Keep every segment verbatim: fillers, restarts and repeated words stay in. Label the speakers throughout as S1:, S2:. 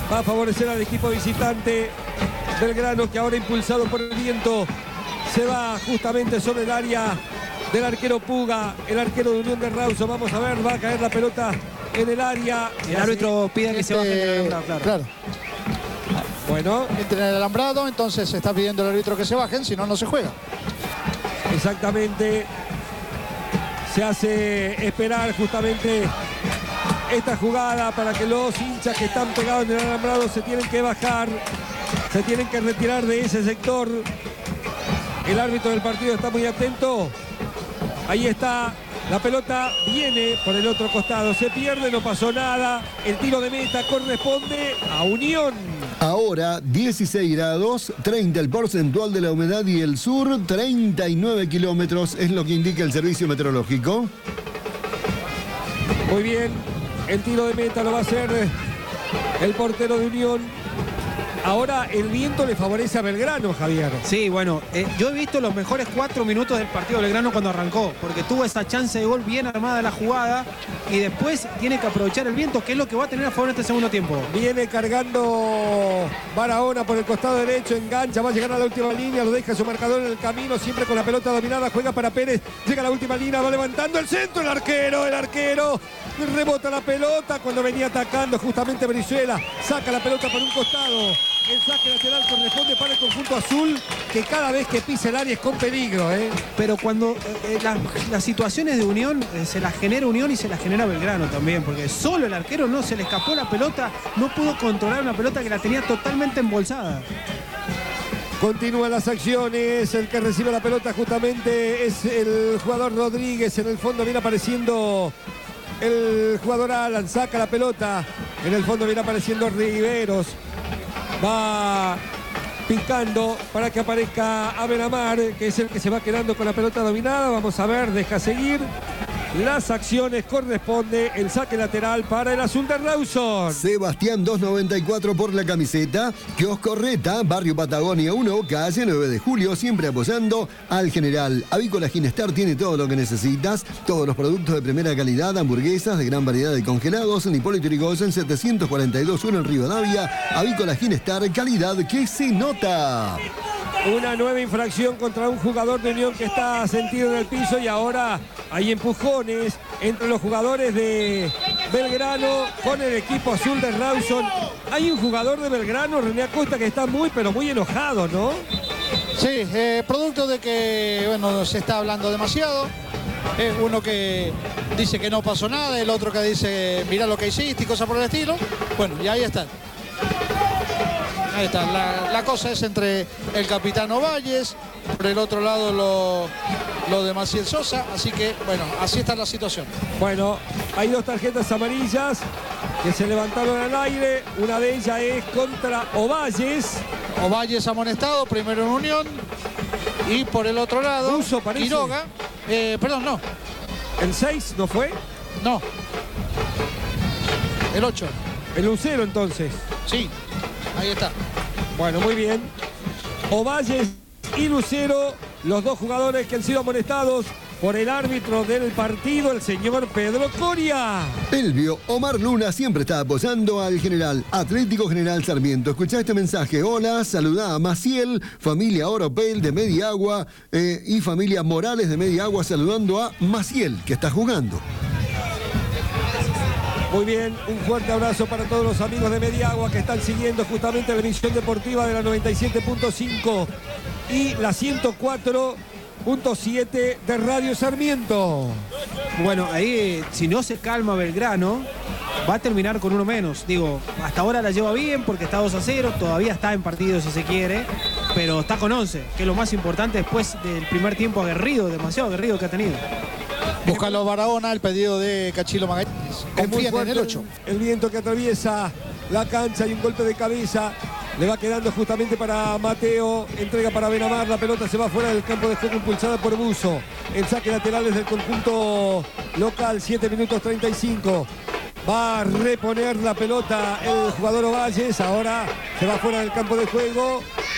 S1: Va a favorecer al equipo visitante. Belgrano, que ahora impulsado por el viento, se va justamente sobre el área del arquero Puga, el arquero de Unión de Rawson. Vamos a ver, va a caer la pelota en el área.
S2: El árbitro pide que este, se baje el alambrado, claro. claro.
S1: Bueno.
S3: Entre el alambrado, entonces se está pidiendo al árbitro que se bajen, si no, no se juega.
S1: Exactamente. Se hace esperar justamente esta jugada para que los hinchas que están pegados en el alambrado se tienen que bajar, se tienen que retirar de ese sector. El árbitro del partido está muy atento. Ahí está. La pelota viene por el otro costado. Se pierde, no pasó nada. El tiro de meta corresponde a Unión.
S4: Ahora dieciséis grados, treinta el porcentual de la humedad y el sur, treinta y nueve kilómetros, es lo que indica el servicio meteorológico.
S1: Muy bien. El tiro de meta lo va a hacer el portero de Unión. Ahora el viento le favorece a Belgrano, Javier.
S2: Sí, bueno, eh, yo he visto los mejores cuatro minutos del partido de Belgrano cuando arrancó, porque tuvo esa chance de gol bien armada la jugada y después tiene que aprovechar el viento, que es lo que va a tener a favor en este segundo tiempo.
S1: Viene cargando Barahona por el costado derecho, engancha, va a llegar a la última línea, lo deja su marcador en el camino, siempre con la pelota dominada, juega para Pérez, llega a la última línea, va levantando el centro, el arquero, el arquero, rebota la pelota cuando venía atacando justamente Brizuela, saca la pelota por un costado. El saque lateral corresponde para el conjunto azul, que cada vez que pisa el área es con peligro, ¿eh?
S2: Pero cuando eh, la, las situaciones de Unión, eh, se las genera Unión y se las genera Belgrano también, porque solo el arquero no se le escapó la pelota, no pudo controlar una pelota que la tenía totalmente embolsada.
S1: Continúan las acciones, el que recibe la pelota justamente es el jugador Rodríguez, en el fondo viene apareciendo el jugador Alan, saca la pelota, en el fondo viene apareciendo Riveros. Va picando para que aparezca Amenamar, que es el que se va quedando con la pelota dominada. Vamos a ver, deja seguir las acciones. Corresponde el saque lateral para el azul de Rawson.
S4: Sebastián doscientos noventa y cuatro por la camiseta. Kiosco Reta, Barrio Patagonia uno, calle nueve de julio, siempre apoyando al general. Avícola Ginestar tiene todo lo que necesitas. Todos los productos de primera calidad, hamburguesas de gran variedad de congelados. En Hipólito Yrigoyen setecientos cuarenta y dos uno en Rivadavia. Avícola Ginestar, calidad que se nota.
S1: Una nueva infracción contra un jugador de Unión que está sentido en el piso y ahora hay empujones entre los jugadores de Belgrano con el equipo azul de Rawson. Hay un jugador de Belgrano, René Acosta, que está muy pero muy enojado, ¿no?
S3: Sí, eh, producto de que, bueno, se está hablando demasiado. Eh, uno que dice que no pasó nada, el otro que dice mirá lo que hiciste y cosas por el estilo. Bueno, y ahí están. Ahí está, la, la cosa es entre el capitán Ovalles, por el otro lado lo, lo de Maciel Sosa, así que bueno, así está la situación.
S1: Bueno, hay dos tarjetas amarillas que se levantaron al aire, una de ellas es contra Ovalles.
S3: Ovalles amonestado, primero en Unión, y por el otro lado,
S1: Russo,
S3: Quiroga, eh, perdón, no.
S1: ¿El seis no fue?
S3: No. El ocho.
S1: El Lucero entonces.
S3: Sí. Ahí está.
S1: Bueno, muy bien. Ovalles y Lucero, los dos jugadores que han sido amonestados por el árbitro del partido, el señor Pedro Coria.
S4: Elvio Omar Luna siempre está apoyando al general Atlético General Sarmiento. Escuchá este mensaje. Hola, saludá a Maciel, familia Oropel de Mediagua eh, y familia Morales de Mediagua saludando a Maciel, que está jugando.
S1: Muy bien, un fuerte abrazo para todos los amigos de Mediagua que están siguiendo justamente la emisión deportiva de la noventa y siete punto cinco y la ciento cuatro punto siete de Radio Sarmiento.
S2: Bueno, ahí si no se calma Belgrano, va a terminar con uno menos. Digo, hasta ahora la lleva bien porque está dos a cero, todavía está en partido si se quiere, pero está con once, que es lo más importante después del primer tiempo aguerrido, demasiado aguerrido que ha tenido.
S3: Búscalo Barahona, el pedido de Cachilo Magallanes. Confían en el ocho.
S1: El, el viento que atraviesa la cancha y un golpe de cabeza. Le va quedando justamente para Mateo. Entrega para Benamar. La pelota se va fuera del campo de juego impulsada por Buzo. El saque lateral es del conjunto local. siete minutos treinta y cinco. Va a reponer la pelota el jugador Ovalles. Ahora se va fuera del campo de juego.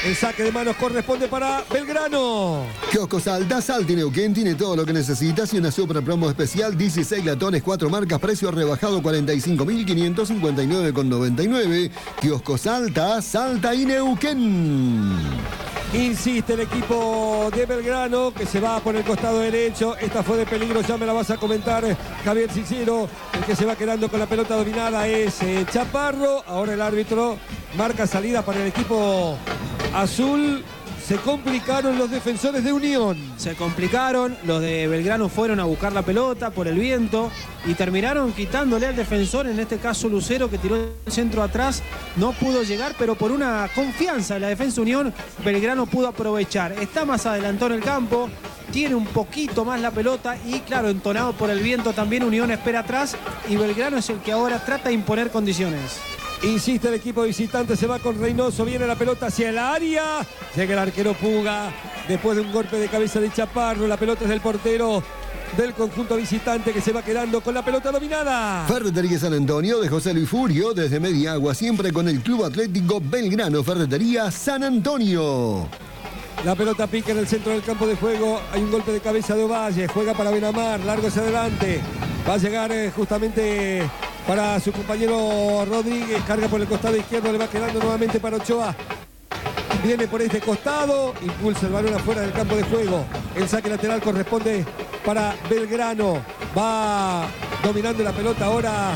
S1: El saque de manos corresponde para Belgrano.
S4: Kiosco Salta, Salta y Neuquén tiene todo lo que necesitas y una super promo especial, dieciséis latones, cuatro marcas, precio rebajado cuarenta y cinco mil quinientos cincuenta y nueve con noventa y nueve. Kiosco Salta, Salta y Neuquén.
S1: Insiste el equipo de Belgrano que se va por el costado derecho. Esta fue de peligro, ya me la vas a comentar, Javier Cicero. El que se va quedando con la pelota dominada es eh, Chaparro. Ahora el árbitro marca salida para el equipo azul. Se complicaron los defensores de Unión.
S2: Se complicaron, los de Belgrano fueron a buscar la pelota por el viento y terminaron quitándole al defensor, en este caso Lucero, que tiró el centro atrás, no pudo llegar, pero por una confianza de la defensa Unión, Belgrano pudo aprovechar. Está más adelantado en el campo, tiene un poquito más la pelota y claro, entonado por el viento también, Unión espera atrás y Belgrano es el que ahora trata de imponer condiciones.
S1: Insiste el equipo visitante, se va con Reynoso, viene la pelota hacia el área. Llega el arquero Puga, después de un golpe de cabeza de Chaparro. La pelota es del portero del conjunto visitante que se va quedando con la pelota dominada.
S4: Ferretería San Antonio de José Luis Furio, desde Mediagua, siempre con el Club Atlético Belgrano. Ferretería San Antonio.
S1: La pelota pica en el centro del campo de juego. Hay un golpe de cabeza de Ovalle. Juega para Benamar, largo hacia adelante. Va a llegar eh, justamente para su compañero Rodríguez. Carga por el costado izquierdo, le va quedando nuevamente para Ochoa. Viene por este costado, impulsa el balón afuera del campo de juego. El saque lateral corresponde para Belgrano. Va dominando la pelota ahora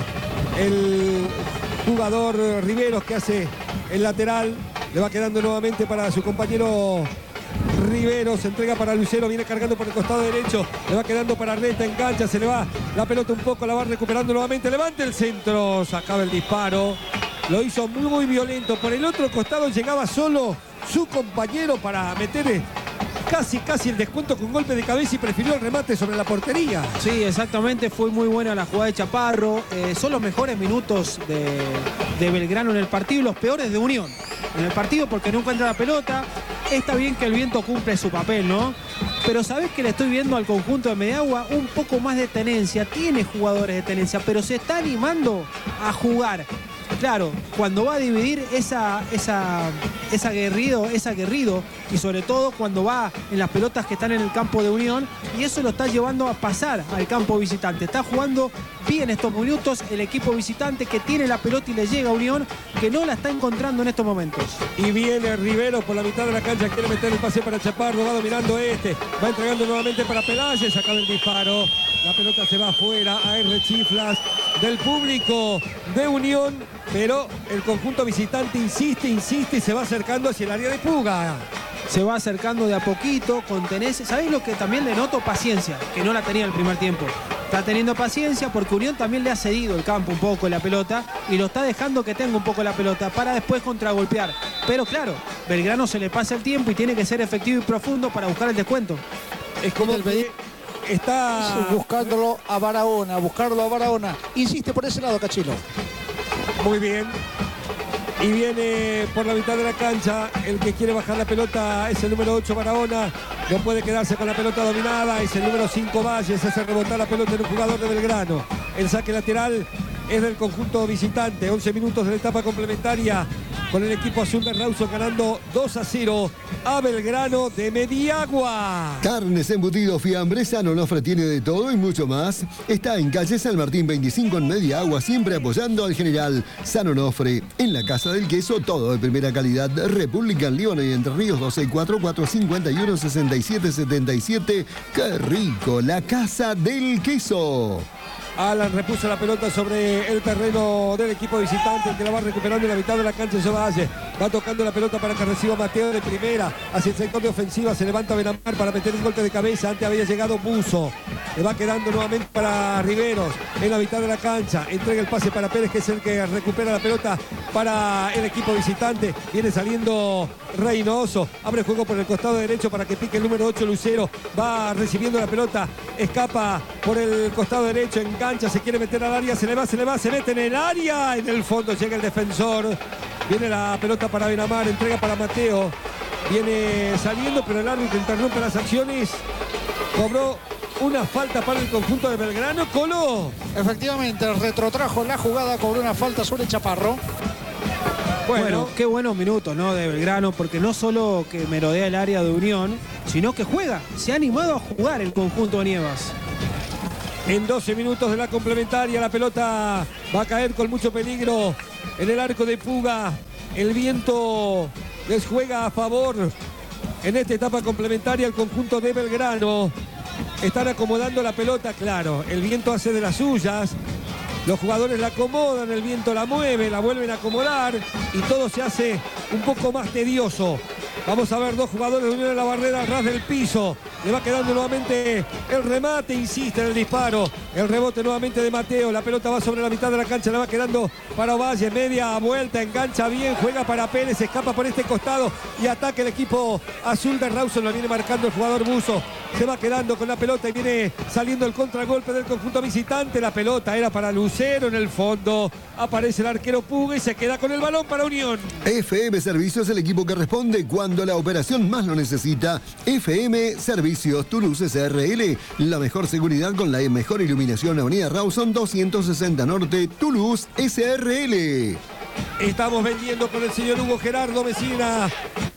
S1: el jugador Riveros, que hace el lateral. Le va quedando nuevamente para su compañero Riveros, se entrega para Lucero, viene cargando por el costado derecho, le va quedando para Reta, engancha, se le va la pelota un poco, la va recuperando nuevamente, levanta el centro, sacaba el disparo, lo hizo muy muy violento. Por el otro costado llegaba solo su compañero para meter casi casi el descuento con golpe de cabeza y prefirió el remate sobre la portería.
S2: Sí, exactamente, fue muy buena la jugada de Chaparro. Eh, son los mejores minutos de, de Belgrano en el partido y los peores de Unión en el partido porque no encuentra la pelota. Está bien que el viento cumple su papel, ¿no? Pero ¿sabés que le estoy viendo al conjunto de Mediagua? Un poco más de tenencia, tiene jugadores de tenencia, pero se está animando a jugar. Claro, cuando va a dividir esa, esa, esa aguerrido, es aguerrido y sobre todo cuando va en las pelotas que están en el campo de Unión y eso lo está llevando a pasar al campo visitante. Está jugando bien estos minutos el equipo visitante que tiene la pelota y le llega a Unión, que no la está encontrando en estos momentos.
S1: Y viene Rivero por la mitad de la cancha, quiere meter el pase para Chaparro, va dominando este, va entregando nuevamente para Peláez, sacado el disparo. La pelota se va afuera, hay rechiflas del público de Unión, pero el conjunto visitante insiste, insiste y se va acercando hacia el área de Puga.
S2: Se va acercando de a poquito, con tenencia. ¿Sabéis lo que también le noto? Paciencia, que no la tenía en el primer tiempo. Está teniendo paciencia porque Unión también le ha cedido el campo un poco la pelota y lo está dejando que tenga un poco la pelota para después contragolpear. Pero claro, Belgrano se le pasa el tiempo y tiene que ser efectivo y profundo para buscar el descuento.
S1: Es como el que está
S3: buscándolo a Barahona, buscarlo a Barahona. Insiste por ese lado, Cachilo.
S1: Muy bien. Y viene por la mitad de la cancha. El que quiere bajar la pelota es el número ocho, Barahona. No puede quedarse con la pelota dominada. Es el número cinco, Valles. Hace rebotar la pelota en un jugador de Belgrano. El saque lateral es del conjunto visitante. once minutos de la etapa complementaria. Con el equipo azul de Rawson ganando dos a cero a Belgrano de Mediagua.
S4: Carnes, embutidos, fiambres, San Onofre tiene de todo y mucho más. Está en calle San Martín veinticinco en Mediagua, siempre apoyando al general San Onofre. En la Casa del Queso, todo de primera calidad. República en León y Entre Ríos, dos seis cuatro, cuatro cinco uno, seis siete siete siete. ¡Qué rico! La Casa del Queso.
S1: Alan repuso la pelota sobre el terreno del equipo visitante, el que la va recuperando en la mitad de la cancha. Se va, va tocando la pelota para que reciba Mateo de primera hacia el sector de ofensiva. Se levanta Benamar para meter un golpe de cabeza. Antes había llegado Buzo. Le va quedando nuevamente para Riveros en la mitad de la cancha. Entrega el pase para Pérez, que es el que recupera la pelota para el equipo visitante. Viene saliendo Reynoso. Abre el juego por el costado derecho para que pique el número ocho, Lucero. Va recibiendo la pelota. Escapa por el costado derecho. Engancha, se quiere meter al área. Se le va, se le va, se mete en el área. En el fondo llega el defensor. Viene la pelota para Benamar. Entrega para Mateo. Viene saliendo, pero el árbitro interrumpe las acciones. Cobró una falta para el conjunto de Belgrano. Colo.
S3: Efectivamente, retrotrajo la jugada, cobró una falta sobre Chaparro.
S2: Bueno, bueno, qué buenos minutos, ¿no? De Belgrano, porque no solo que merodea el área de Unión, sino que juega. Se ha animado a jugar el conjunto de Nievas.
S1: En doce minutos de la complementaria, la pelota va a caer con mucho peligro en el arco de Puga. El viento les juega a favor en esta etapa complementaria el conjunto de Belgrano. Están acomodando la pelota, claro. El viento hace de las suyas. Los jugadores la acomodan, el viento la mueve, la vuelven a acomodar y todo se hace un poco más tedioso. Vamos a ver dos jugadores de Unión en la barrera, al ras del piso. Le va quedando nuevamente el remate, insiste en el disparo. El rebote nuevamente de Mateo. La pelota va sobre la mitad de la cancha, le va quedando para Ovalle. Media vuelta, engancha bien, juega para Pérez, escapa por este costado y ataca el equipo azul de Rawson. Lo viene marcando el jugador Buzo. Se va quedando con la pelota y viene saliendo el contragolpe del conjunto visitante. La pelota era para Lucero en el fondo. Aparece el arquero Puga y se queda con el balón para Unión.
S4: F M Servicios, el equipo que responde cuando la operación más lo necesita. F M Servicios Toulouse S R L, la mejor seguridad con la mejor iluminación. Avenida Rawson doscientos sesenta Norte, Toulouse S R L.
S1: Estamos vendiendo con el señor Hugo Gerardo Mesina.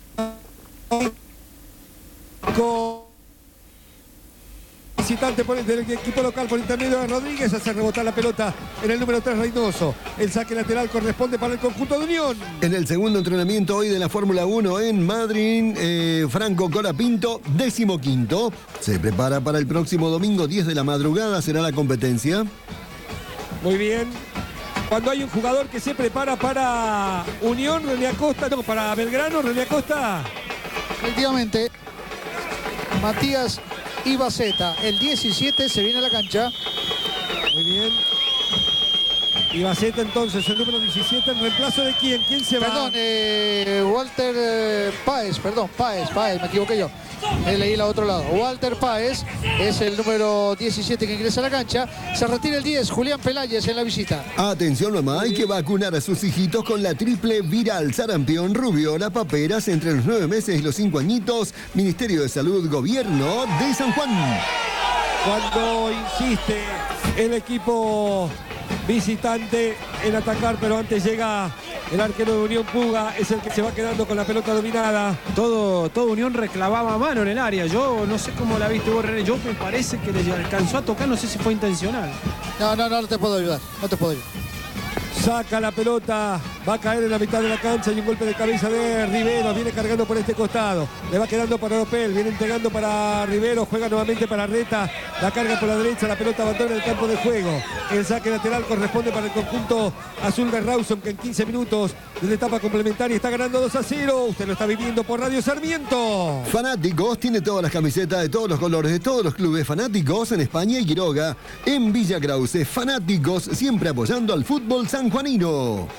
S1: Con visitante por el del equipo local por intermedio de Rodríguez, hace rebotar la pelota en el número tres Reynoso. El saque lateral corresponde para el conjunto de Unión.
S4: En el segundo entrenamiento hoy de la Fórmula uno en Madrid, eh, Franco Colapinto, décimo quinto. Se prepara para el próximo domingo, diez de la madrugada, será la competencia.
S1: Muy bien. Cuando hay un jugador que se prepara para Unión, René Acosta, no, para Belgrano, René Acosta.
S3: Efectivamente, Matías Ibaceta, el diecisiete, se viene a la cancha.
S1: Muy bien. Ibaceta entonces, el número diecisiete, ¿en reemplazo de quién? ¿Quién se va?
S3: Perdón, eh, Walter eh, Páez, perdón, Páez, Páez, me equivoqué yo. Eh, leí la otro lado. Walter Páez es el número diecisiete que ingresa a la cancha. Se retira el diez, Julián Peláez en la visita.
S4: Atención mamá, hay que vacunar a sus hijitos con la triple viral, sarampión, rubiola, paperas entre los nueve meses y los cinco añitos. Ministerio de Salud, Gobierno de San Juan.
S1: Cuando insiste el equipo visitante en atacar, pero antes llega el arquero de Unión Puga, es el que se va quedando con la pelota dominada.
S2: Todo, todo Unión reclamaba a mano en el área. Yo no sé cómo la viste vos, René. Yo me parece que le alcanzó a tocar, no sé si fue intencional.
S3: No, no, no, no te puedo ayudar, no te puedo ayudar.
S1: Saca la pelota, va a caer en la mitad de la cancha y un golpe de cabeza de Rivero. Viene cargando por este costado, le va quedando para Oropel, viene entregando para Rivero, juega nuevamente para Reta, la carga por la derecha, la pelota abandona el campo de juego. El saque lateral corresponde para el conjunto azul de Rawson, que en quince minutos de la etapa complementaria está ganando dos a cero. Usted lo está viviendo por Radio Sarmiento.
S4: Fanáticos tiene todas las camisetas de todos los colores de todos los clubes fanáticos en España y Quiroga. En Villa Krause, Fanáticos siempre apoyando al fútbol sanjuanino.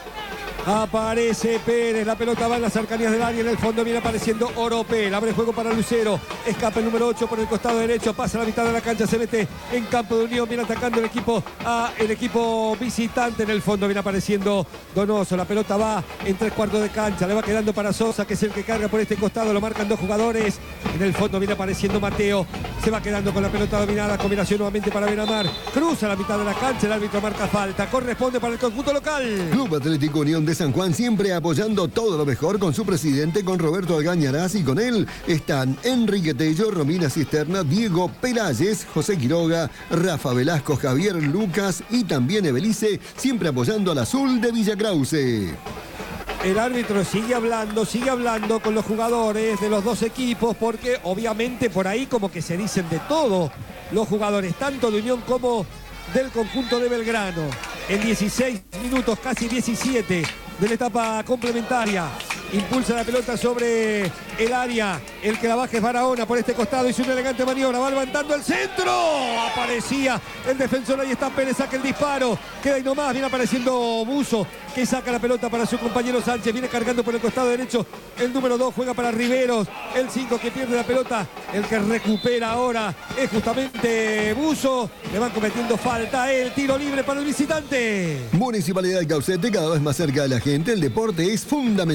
S1: Aparece Pérez, la pelota va en las cercanías del área, en el fondo viene apareciendo Oropel, abre juego para Lucero, escapa el número ocho por el costado derecho, pasa a la mitad de la cancha, se mete en campo de Unión, viene atacando el equipo a el equipo visitante, en el fondo viene apareciendo Donoso, la pelota va en tres cuartos de cancha, le va quedando para Sosa, que es el que carga por este costado, lo marcan dos jugadores, en el fondo viene apareciendo Mateo, se va quedando con la pelota dominada, combinación nuevamente para Benamar, cruza la mitad de la cancha, el árbitro marca falta, corresponde para el conjunto local.
S4: Club Atlético Unión de San Juan siempre apoyando todo lo mejor con su presidente, con Roberto Algañarás, y con él están Enrique Tello, Romina Cisterna, Diego Peláez, José Quiroga, Rafa Velasco, Javier Lucas y también Ebelice, siempre apoyando al azul de Villa Krause.
S1: El árbitro sigue hablando, sigue hablando con los jugadores de los dos equipos, porque obviamente por ahí como que se dicen de todo los jugadores, tanto de Unión como del conjunto de Belgrano. En dieciséis minutos, casi diecisiete de la etapa complementaria, impulsa la pelota sobre el área, el que la baja es Barahona por este costado, hizo una elegante maniobra, va levantando el centro, aparecía el defensor, ahí está Pérez, saca el disparo, queda ahí nomás, viene apareciendo Buzo, que saca la pelota para su compañero Sánchez, viene cargando por el costado derecho, el número dos juega para Riveros, el cinco que pierde la pelota, el que recupera ahora es justamente Buzo, le van cometiendo falta, el tiro libre para el visitante.
S4: Municipalidad de Caucete, cada vez más cerca de la gente, el deporte es fundamental y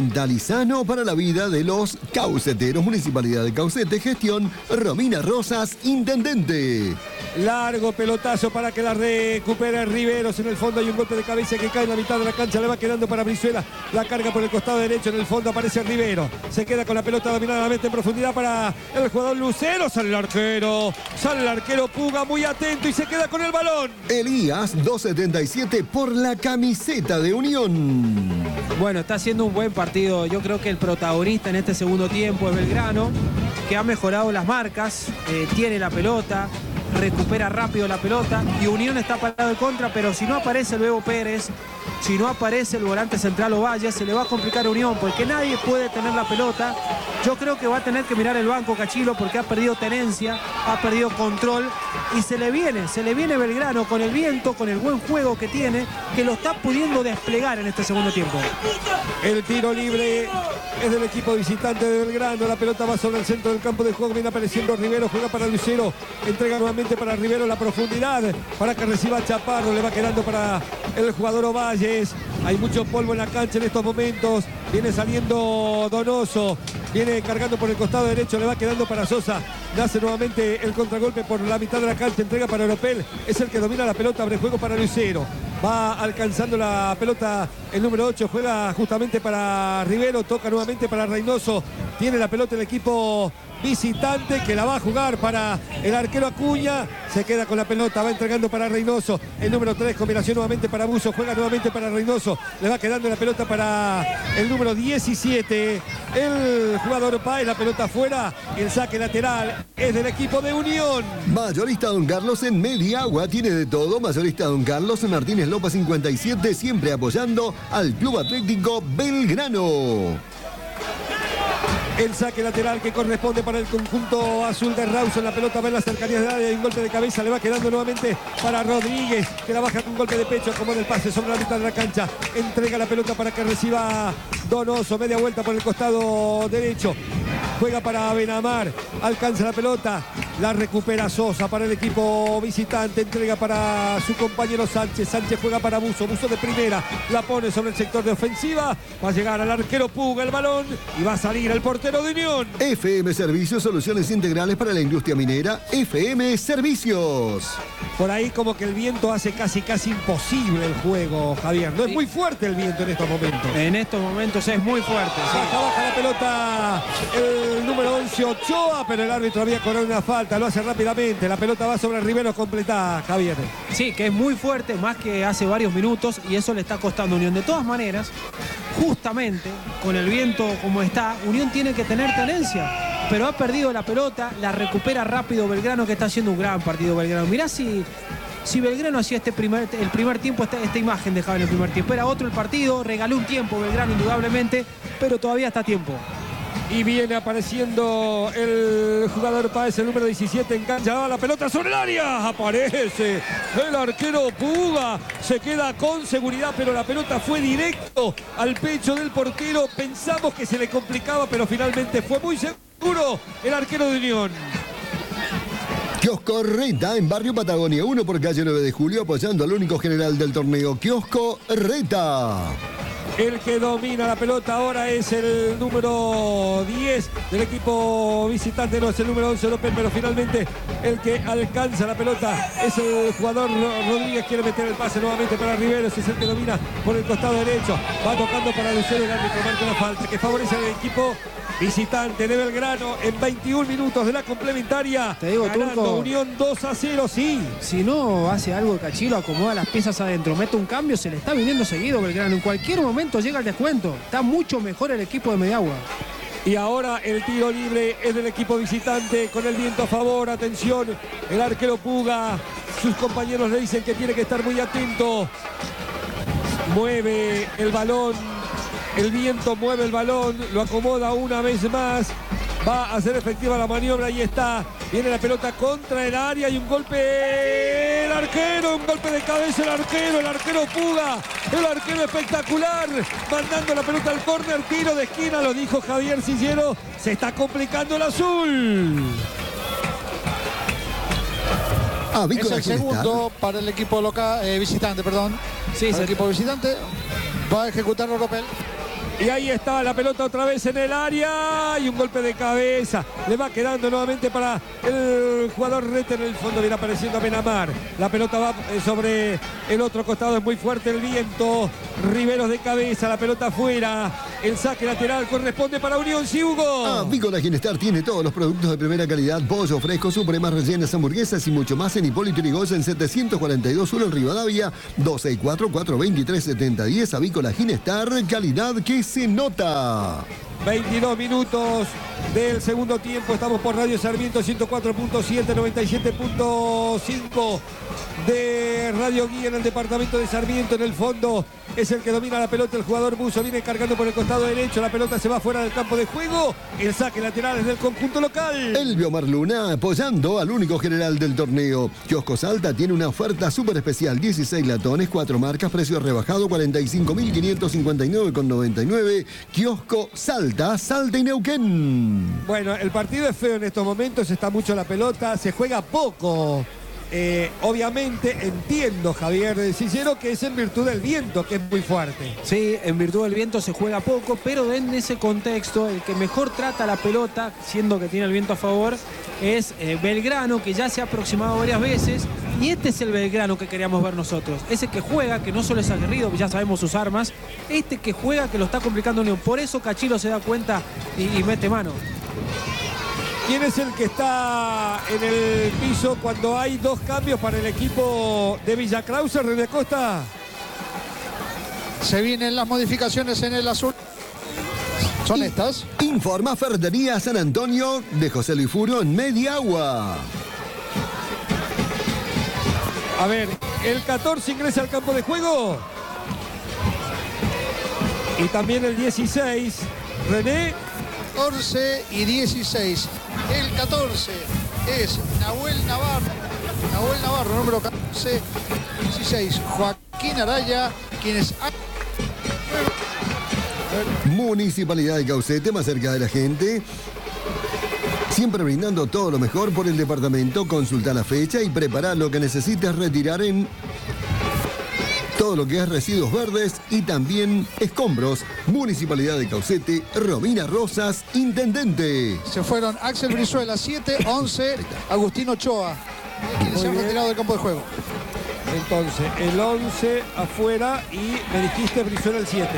S4: sano para la vida de los cauceteros. Municipalidad de Caucete, gestión Romina Rosas, intendente.
S1: Largo pelotazo para que la recupere Riveros. En el fondo hay un golpe de cabeza que cae en la mitad de la cancha. Le va quedando para Brizuela. La carga por el costado derecho. En el fondo aparece Rivero. Se queda con la pelota dominadamente en profundidad para el jugador Lucero. Sale el arquero. Sale el arquero Puga muy atento y se queda con el balón.
S4: Elías, doscientos setenta y siete por la camiseta de Unión.
S2: Bueno, está haciendo un buen partido. Yo creo que el protagonista en este segundo tiempo es Belgrano, que ha mejorado las marcas, eh, tiene la pelota, recupera rápido la pelota y Unión está parado de contra, pero si no aparece el Bebo Pérez, si no aparece el volante central Ovalle, se le va a complicar a Unión porque nadie puede tener la pelota. Yo creo que va a tener que mirar el banco Cachilo porque ha perdido tenencia, ha perdido control y se le viene, se le viene Belgrano con el viento, con el buen juego que tiene, que lo está pudiendo desplegar en este segundo tiempo.
S1: El tiro libre es del equipo visitante de Belgrano. La pelota va sobre el centro del campo de juego. Viene apareciendo Rivero, juega para Lucero. Entrega nuevamente para Rivero la profundidad para que reciba Chaparro. Le va quedando para el jugador Ovalles. Hay mucho polvo en la cancha en estos momentos. Viene saliendo Donoso. Viene cargando por el costado derecho. Le va quedando para Sosa. Nace nuevamente el contragolpe por la mitad de la cancha. Entrega para Oropel. Es el que domina la pelota. Abre juego para Lucero. Va alcanzando la pelota el número ocho. Juega justamente para Rivero. Toca nuevamente para Reynoso. Tiene la pelota el equipo visitante que la va a jugar para el arquero Acuña. Se queda con la pelota, va entregando para Reynoso. El número tres, combinación nuevamente para Buzo. Juega nuevamente para Reynoso. Le va quedando la pelota para el número diecisiete. El jugador Páez, la pelota afuera. El saque lateral es del equipo de Unión.
S4: Mayorista Don Carlos en Mediagua. Tiene de todo. Mayorista Don Carlos en Martínez Lopa cincuenta y siete. Siempre apoyando al Club Atlético Belgrano.
S1: El saque lateral que corresponde para el conjunto azul de Rawson. La pelota va en las cercanías del área y un golpe de cabeza. Le va quedando nuevamente para Rodríguez, que la baja con un golpe de pecho. Acomoda el pase sobre la mitad de la cancha. Entrega la pelota para que reciba Donoso. Media vuelta por el costado derecho. Juega para Benamar. Alcanza la pelota. La recupera Sosa para el equipo visitante. Entrega para su compañero Sánchez. Sánchez juega para Buzo. Buzo de primera. La pone sobre el sector de ofensiva. Va a llegar al arquero Puga el balón. Y va a salir el portero de Unión.
S4: F M Servicios, soluciones integrales para la industria minera. F M Servicios.
S1: Por ahí como que el viento hace casi casi imposible el juego, Javier. No es muy fuerte el viento en estos momentos.
S2: En estos momentos es muy fuerte. Sí.
S1: Baja, baja la pelota el número once Ochoa, pero el árbitro había cobrado una falta. Lo hace rápidamente. La pelota va sobre Rivero completada, Javier.
S2: Sí, que es muy fuerte, más que hace varios minutos, y eso le está costando a Unión. De todas maneras, justamente con el viento como está, Unión tiene que tener tenencia, pero ha perdido la pelota, la recupera rápido Belgrano, que está haciendo un gran partido Belgrano. Mirá si, si Belgrano hacía este primer, el primer tiempo, esta, esta imagen dejaba en el primer tiempo. Era otro el partido, regaló un tiempo Belgrano indudablemente, pero todavía está a tiempo.
S1: Y viene apareciendo el jugador Páez, el número diecisiete en cancha. Va la pelota sobre el área. Aparece el arquero Puga. Se queda con seguridad, pero la pelota fue directo al pecho del portero. Pensamos que se le complicaba, pero finalmente fue muy seguro el arquero de Unión.
S4: Kiosco Reta en Barrio Patagonia uno por calle nueve de julio, apoyando al único general del torneo, Kiosco Reta.
S1: El que domina la pelota ahora es el número diez del equipo visitante, no es el número once López, pero finalmente el que alcanza la pelota es el jugador Rodríguez. Quiere meter el pase nuevamente para Riveros, es el que domina por el costado derecho. Va tocando para Lucero, el árbitro marca una falta que favorece al equipo visitante de Belgrano en veintiún minutos de la complementaria.
S2: Te digo,
S1: ganando
S2: Turco,
S1: Unión dos a cero, sí.
S2: Si no hace algo Cachilo, acomoda las piezas adentro, mete un cambio, se le está viniendo seguido Belgrano. En cualquier momento llega el descuento. Está mucho mejor el equipo de Mediagua.
S1: Y ahora el tiro libre es del equipo visitante con el viento a favor. Atención, el arquero Puga. Sus compañeros le dicen que tiene que estar muy atento. Mueve el balón. El viento mueve el balón, lo acomoda una vez más. Va a hacer efectiva la maniobra, ahí está. Viene la pelota contra el área y un golpe. El arquero, un golpe de cabeza el arquero, el arquero Puga. El arquero espectacular, mandando la pelota al córner, tiro de esquina, lo dijo Javier Ciciero. Se está complicando el azul.
S4: Ah,
S3: es el segundo para el equipo local, eh, visitante, perdón.
S2: Sí,
S3: para
S2: el
S3: equipo visitante. Va a ejecutar Oropel.
S1: Y ahí está la pelota otra vez en el área. Y un golpe de cabeza. Le va quedando nuevamente para el jugador Rete. En el fondo viene apareciendo Benamar. La pelota va sobre el otro costado. Es muy fuerte el viento. Riveros de cabeza. La pelota afuera. El saque lateral corresponde para Unión. Sí, Hugo.
S4: Avícola Ginestar tiene todos los productos de primera calidad. Pollo fresco, supremas rellenas, hamburguesas y mucho más en Hipólito Yrigoyen setecientos cuarenta y dos uno en Rivadavia. dos seis cuatro, cuatro dos tres, siete cero uno cero. Avícola Ginestar. Calidad que se nota.
S1: veintidós minutos del segundo tiempo. Estamos por Radio Sarmiento ciento cuatro punto siete, noventa y siete punto cinco de Radio Guía en el departamento de Sarmiento. En el fondo es el que domina la pelota. El jugador Buzo viene cargando por el costado derecho. La pelota se va fuera del campo de juego. El saque lateral es del conjunto local.
S4: El Biomar Luna apoyando al único general del torneo. Kiosco Salta tiene una oferta súper especial. dieciséis latones, cuatro marcas, precio rebajado cuarenta y cinco mil quinientos cincuenta y nueve con noventa y nueve. Kiosco Salta, Salta y Neuquén.
S1: Bueno, el partido es feo en estos momentos. Está mucho la pelota. Se juega poco. Eh, obviamente entiendo, Javier Cicero, que es en virtud del viento, que es muy fuerte.
S2: Sí, en virtud del viento se juega poco, pero en ese contexto el que mejor trata la pelota, siendo que tiene el viento a favor, es eh, Belgrano, que ya se ha aproximado varias veces, y este es el Belgrano que queríamos ver nosotros. Ese que juega, que no solo es aguerrido, ya sabemos sus armas, este que juega, que lo está complicando Unión. Por eso Cachilo se da cuenta y, y mete mano.
S1: ¿Quién es el que está en el piso cuando hay dos cambios para el equipo de Villa Krause, René Acosta?
S3: Se vienen las modificaciones en el azul. Son estas.
S4: Informa Ferretería San Antonio de José Luis Furo en Mediagua.
S1: A ver, el catorce ingresa al campo de juego. Y también el dieciséis. René.
S3: catorce y dieciséis. El catorce es Nahuel Navarro. Nahuel Navarro, número catorce, dieciséis. Joaquín Araya, quien es...
S4: Municipalidad de Caucete, más cerca de la gente. Siempre brindando todo lo mejor por el departamento. Consulta la fecha y prepara lo que necesites retirar en... todo lo que es residuos verdes y también escombros. Municipalidad de Caucete, Romina Rosas, intendente.
S3: Se fueron Axel Brizuela, siete, once, Agustín Ochoa, quienes se han retirado del campo de juego.
S1: Entonces, el once afuera y me dijiste Brizuela el siete.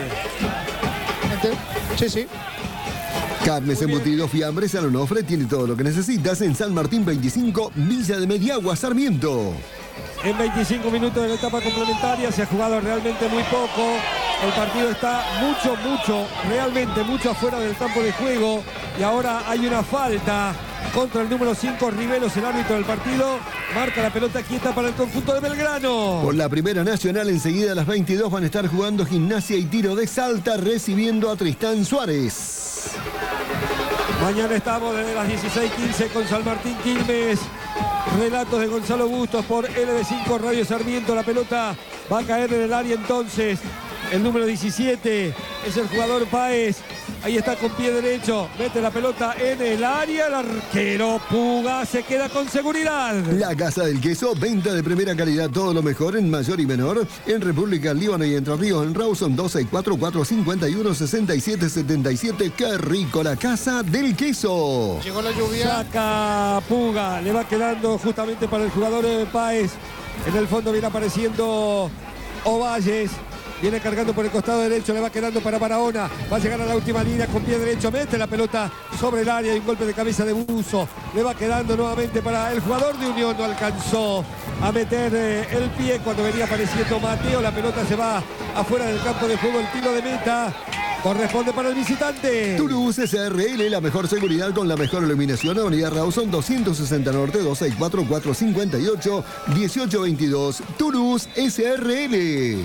S3: Sí, sí.
S4: Carnes, embutidos, fiambres, San Onofre tiene todo lo que necesitas en San Martín veinticinco, Villa de Mediagua, Sarmiento.
S1: En veinticinco minutos de la etapa complementaria se ha jugado realmente muy poco. El partido está mucho, mucho, realmente mucho afuera del campo de juego. Y ahora hay una falta contra el número cinco, Riveros, el árbitro del partido. Marca la pelota quieta para el conjunto de Belgrano.
S4: Por la Primera Nacional, enseguida a las veintidós van a estar jugando Gimnasia y Tiro de Salta, recibiendo a Tristán Suárez.
S1: Mañana estamos desde las dieciséis quince con San Martín Quilmes. Relatos de Gonzalo Bustos por L B cinco Radio Sarmiento. La pelota va a caer en el área entonces. El número diecisiete es el jugador Páez. Ahí está con pie derecho. Mete la pelota en el área. El arquero Puga se queda con seguridad.
S4: La Casa del Queso, venta de primera calidad, todo lo mejor en mayor y menor. En República, Líbano y Entre Ríos, en Rawson, dos seis cuatro, cuatro cinco uno, seis siete siete siete. ¡Qué rico! La Casa del Queso.
S3: Llegó la lluvia.
S1: Saca Puga. Le va quedando justamente para el jugador Páez. En el fondo viene apareciendo Ovalles. Viene cargando por el costado derecho, le va quedando para Barahona. Va a llegar a la última línea con pie derecho. Mete la pelota sobre el área y un golpe de cabeza de Buzo. Le va quedando nuevamente para el jugador de Unión. No alcanzó a meter eh, el pie cuando venía apareciendo Mateo. La pelota se va afuera del campo de juego. El tiro de meta corresponde para el visitante.
S4: Toulouse S R L, la mejor seguridad con la mejor iluminación. Avenida Rawson doscientos sesenta Norte, dos seis cuatro, cuatro cinco ocho, uno ocho veintidós. Toulouse S R L.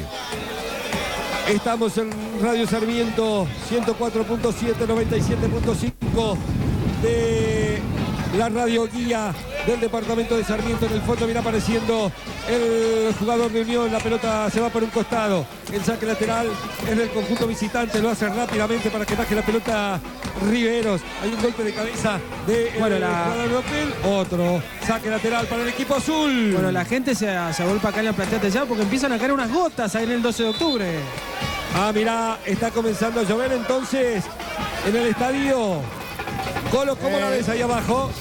S1: Estamos en Radio Sarmiento ciento cuatro punto siete, noventa y siete punto cinco de la radio guía del departamento de Sarmiento. En el fondo viene apareciendo el jugador de Unión. La pelota se va por un costado. El saque lateral es del conjunto visitante. Lo hace rápidamente para que baje la pelota Riveros. Hay un golpe de cabeza de
S2: bueno,
S1: el
S2: la...
S1: jugador de Opel. Otro saque lateral para el equipo azul.
S2: Bueno, la gente se, se agolpa acá en la platea ya porque empiezan a caer unas gotas ahí en el doce de octubre.
S1: Ah, mirá, está comenzando a llover entonces en el estadio. Colo, ¿cómo
S3: Eh.
S1: la ves ahí abajo?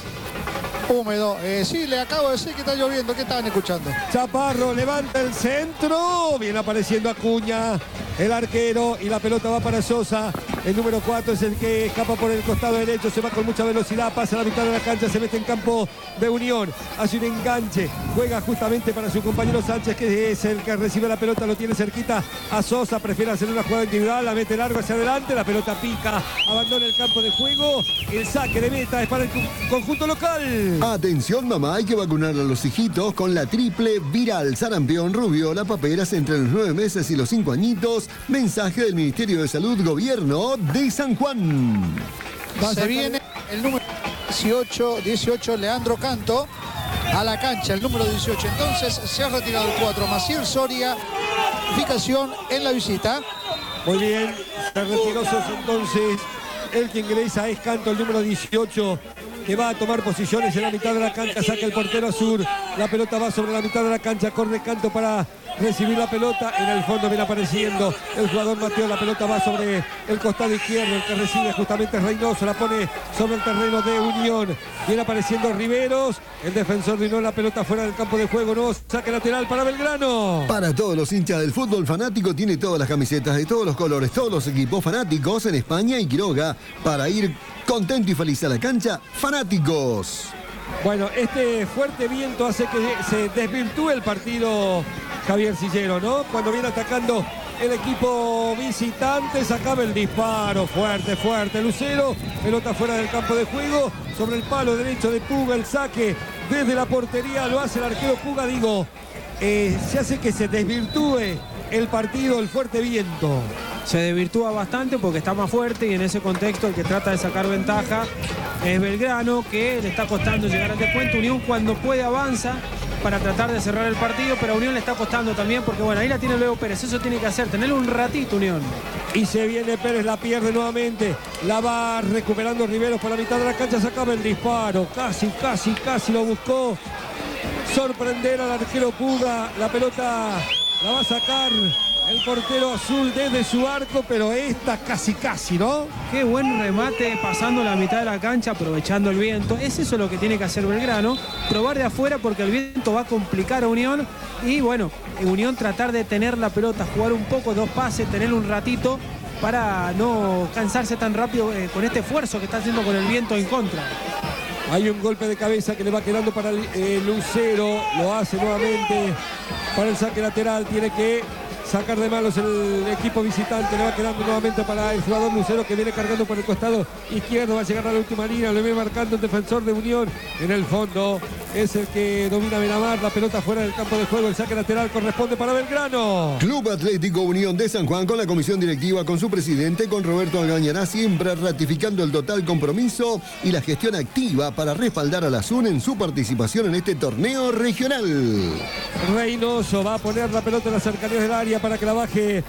S3: Húmedo. Eh, sí, le acabo de decir que está lloviendo. ¿Qué estaban escuchando?
S1: Chaparro levanta el centro. Viene apareciendo Acuña, el arquero, y la pelota va para Sosa. El número cuatro es el que escapa por el costado derecho. Se va con mucha velocidad, pasa a la mitad de la cancha, se mete en campo de Unión. Hace un enganche, juega justamente para su compañero Sánchez, que es el que recibe la pelota, lo tiene cerquita a Sosa. Prefiere hacer una jugada individual, la mete largo hacia adelante. La pelota pica, abandona el campo de juego. El saque de meta es para el conjunto local.
S4: Atención, mamá, hay que vacunar a los hijitos con la triple viral, sarampión, rubiola, paperas entre los nueve meses y los cinco añitos. Mensaje del Ministerio de Salud, Gobierno de San Juan.
S3: Se viene el número dieciocho, dieciocho, Leandro Canto, a la cancha, el número dieciocho. Entonces se ha retirado el cuatro, Maciel Soria, fijación en la visita.
S1: Muy bien, se retiró Sosa entonces. El que ingresa es Canto, el número dieciocho, que va a tomar posiciones en la mitad de la cancha. Saca el portero Azur. La pelota va sobre la mitad de la cancha. Corre Canto para recibir la pelota. En el fondo viene apareciendo el jugador Mateo. La pelota va sobre el costado izquierdo. El que recibe justamente es Reynoso. La pone sobre el terreno de Unión. Viene apareciendo Riveros. El defensor de Unión. La pelota fuera del campo de juego. No, saque lateral para Belgrano.
S4: Para todos los hinchas del fútbol fanático, tiene todas las camisetas de todos los colores, todos los equipos fanáticos en España y Quiroga. Para ir contento y feliz a la cancha, fanáticos.
S1: Bueno, este fuerte viento hace que se desvirtúe el partido, Javier Sillero, ¿no? Cuando viene atacando el equipo visitante, sacaba el disparo fuerte, fuerte. Lucero, pelota fuera del campo de juego, sobre el palo derecho de Puga, el saque desde la portería, lo hace el arquero Puga, digo, eh, se hace que se desvirtúe el partido, el fuerte viento.
S2: Se desvirtúa bastante porque está más fuerte y en ese contexto el que trata de sacar ventaja es Belgrano, que le está costando llegar al descuento. Unión cuando puede avanza para tratar de cerrar el partido, pero a Unión le está costando también porque bueno, ahí la tiene Leo Pérez, eso tiene que hacer, tenerle un ratito Unión.
S1: Y se viene Pérez, la pierde nuevamente, la va recuperando Riveros por la mitad de la cancha, sacaba el disparo, casi, casi, casi lo buscó sorprender al arquero Puga. La pelota la va a sacar el portero Azul desde su arco, pero esta casi casi, ¿no?
S2: Qué buen remate pasando la mitad de la cancha, aprovechando el viento. Es eso lo que tiene que hacer Belgrano, probar de afuera porque el viento va a complicar a Unión. Y bueno, Unión tratar de tener la pelota, jugar un poco, dos pases, tener un ratito para no cansarse tan rápido eh, con este esfuerzo que está haciendo con el viento en contra.
S1: Hay un golpe de cabeza que le va quedando para el, eh, Lucero, lo hace nuevamente para el saque lateral, tiene que sacar de manos el equipo visitante, le va quedando nuevamente para el jugador Lucero, que viene cargando por el costado izquierdo, va a llegar a la última línea, le viene marcando el defensor de Unión. En el fondo es el que domina Benamar, la pelota fuera del campo de juego, el saque lateral corresponde para Belgrano.
S4: Club Atlético Unión de San Juan, con la comisión directiva, con su presidente, con Roberto Algañará, siempre ratificando el total compromiso y la gestión activa para respaldar a la S U N en su participación en este torneo regional.
S1: Reynoso va a poner la pelota en las cercanías del área para que la baje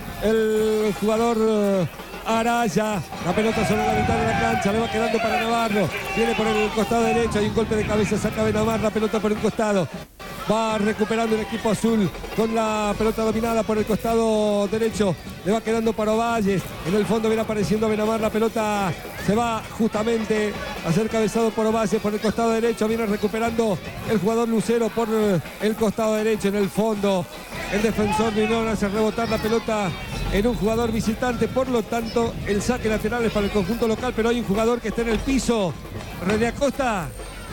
S1: el jugador uh, Araya. La pelota sobre la mitad de la cancha, le va quedando para Navarro. Viene por el costado derecho, hay un golpe de cabeza, saca Benamar, la pelota por el costado. Va recuperando el equipo azul con la pelota dominada por el costado derecho. Le va quedando para Ovalles. En el fondo viene apareciendo Benamar. La pelota se va justamente a ser cabezado por Ovalles por el costado derecho. Viene recuperando el jugador Lucero por el costado derecho. En el fondo el defensor de Unión hace rebotar la pelota en un jugador visitante. Por lo tanto, el saque lateral es para el conjunto local. Pero hay un jugador que está en el piso. René Acosta.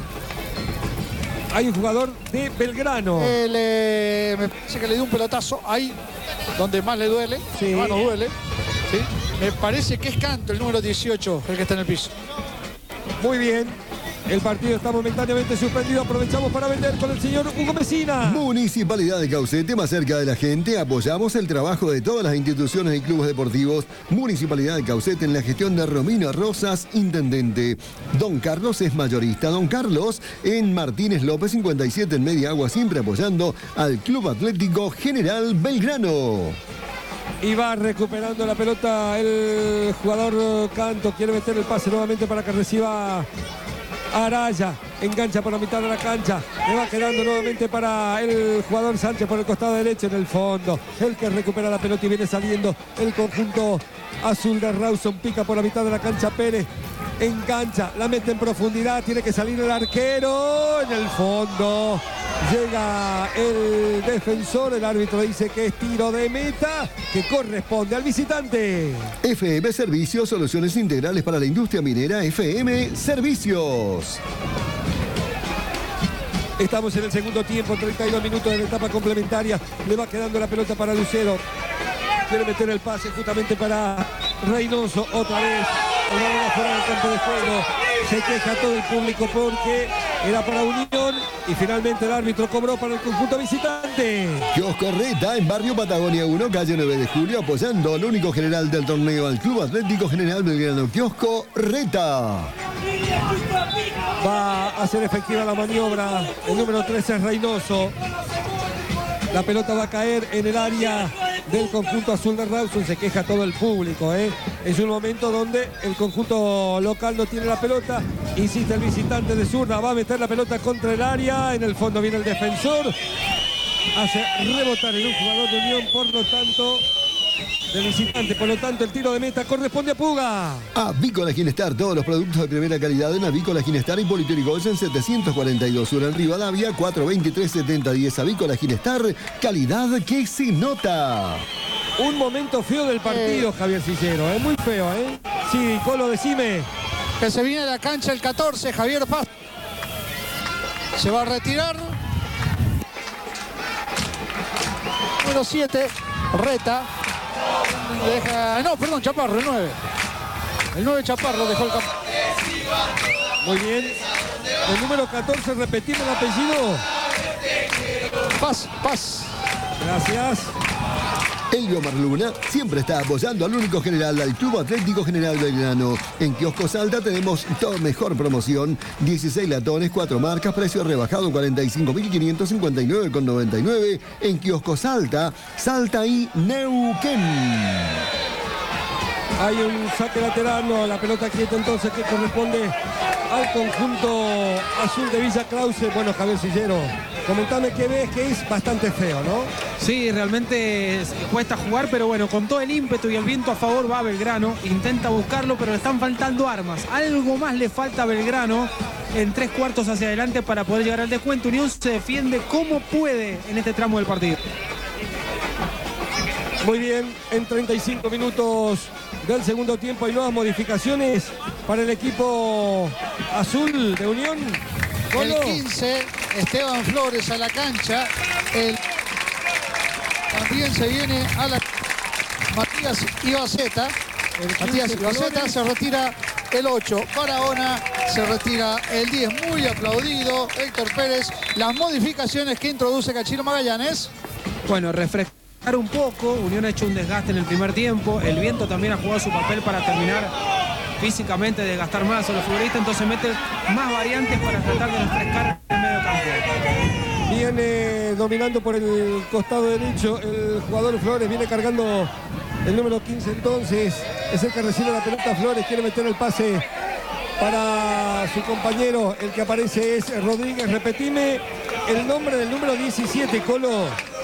S1: Hay un jugador de Belgrano.
S3: El, eh, me parece que le dio un pelotazo ahí donde más le duele.
S1: Sí.
S3: Más nos duele. ¿Sí? Me parece que es Canto, el número dieciocho, el que está en el piso.
S1: Muy bien. El partido está momentáneamente suspendido. Aprovechamos para vender con el señor Hugo Mesina.
S4: Municipalidad de Caucete, más cerca de la gente. Apoyamos el trabajo de todas las instituciones y clubes deportivos. Municipalidad de Caucete en la gestión de Romina Rosas, intendente. Don Carlos es mayorista. Don Carlos en Martínez López cincuenta y siete en Media Agua, siempre apoyando al Club Atlético General Belgrano.
S1: Y va recuperando la pelota el jugador Canto. Quiere meter el pase nuevamente para que reciba Araya. engancha por la mitad de la cancha, le va quedando nuevamente para el jugador Sánchez por el costado derecho en el fondo, el que recupera la pelota y viene saliendo el conjunto azul de Rawson, pica por la mitad de la cancha Pérez, engancha, la mete en profundidad, tiene que salir el arquero en el fondo, llega el defensor, el árbitro dice que es tiro de meta que corresponde al visitante.
S4: F M Servicios, soluciones integrales para la industria minera. F M Servicios.
S1: Estamos en el segundo tiempo, treinta y dos minutos de la etapa complementaria. Le va quedando la pelota para Lucero. Quiere meter el pase justamente para Reynoso. Otra vez, el balón afuera del campo de juego. Se queja todo el público porque era para Unión y finalmente el árbitro cobró para el conjunto visitante.
S4: Kiosco Reta en Barrio Patagonia uno, calle nueve de julio, apoyando al único general del torneo, al Club Atlético General Belgrano. Kiosco Reta.
S1: Va a hacer efectiva la maniobra el número trece es Reynoso. La pelota va a caer en el área del conjunto azul de Rawson. Se queja todo el público, ¿eh? Es un momento donde el conjunto local no tiene la pelota. Insiste el visitante de zurda, va a meter la pelota contra el área. En el fondo viene el defensor. Hace rebotar en un jugador de Unión, por lo tanto, del visitante. Por lo tanto, el tiro de meta corresponde a Puga.
S4: Avícola Ginestar, todos los productos de primera calidad en Avícola Ginestar y Hipólito Yrigoyen setecientos cuarenta y dos Sur en Rivadavia, cuatro veintitrés setenta diez. Avícola Ginestar, calidad que se nota.
S1: Un momento feo del partido, Javier Sillero, es ¿eh? Muy feo, ¿eh? Sí, Colo, decime.
S3: Que se viene a la cancha el catorce, Javier Paz. Se va a retirar. Número siete, Reta. Deja, no, perdón, Chaparro, el nueve. El nueve Chaparro dejó el campo.
S1: Muy bien. El número catorce, repetimos el apellido.
S3: Paz, Paz.
S1: Gracias.
S4: Elvio Marluna siempre está apoyando al único general, al Club Atlético General Belgrano. En Kiosco Salta tenemos toda mejor promoción. dieciséis latones, cuatro marcas, precio rebajado cuarenta y cinco mil quinientos cincuenta y nueve con noventa y nueve. En Kiosco Salta, Salta y Neuquén.
S1: Hay un saque lateral, no, la pelota quieta entonces que corresponde al conjunto azul de Villa Krause. Bueno, Javier Sillero, comentame qué ves, que es bastante feo, ¿no?
S2: Sí, realmente cuesta jugar, pero bueno, con todo el ímpetu y el viento a favor va Belgrano, intenta buscarlo, pero le están faltando armas. Algo más le falta a Belgrano en tres cuartos hacia adelante para poder llegar al descuento. Unión se defiende como puede en este tramo del partido.
S1: Muy bien, en treinta y cinco minutos del segundo tiempo hay nuevas modificaciones para el equipo azul de Unión.
S3: El quince, Esteban Flores a la cancha. El... También se viene a la... Matías Ibaceta. Matías Ibaceta se retira el ocho. Barahona se retira el diez. Muy aplaudido Héctor Pérez. Las modificaciones que introduce Cachiro Magallanes.
S2: Bueno, refrescar un poco. Unión ha hecho un desgaste en el primer tiempo. El viento también ha jugado su papel para terminar físicamente, desgastar más a los futbolistas. Entonces mete más variantes para tratar de refrescar el medio campo.
S1: Viene dominando por el costado derecho el jugador Flores. Viene cargando el número quince entonces. Es el que recibe la pelota. Flores quiere meter el pase para su compañero. El que aparece es Rodríguez. Repetime el nombre del número diecisiete, Colo.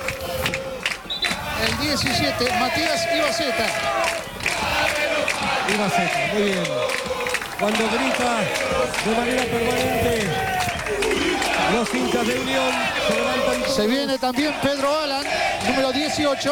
S3: El diecisiete, Matías Ibaceta.
S1: Ibaceta, muy bien. Cuando grita de manera permanente los hinchas de Unión se levantan todos.
S3: Se viene también Pedro Alan, número dieciocho.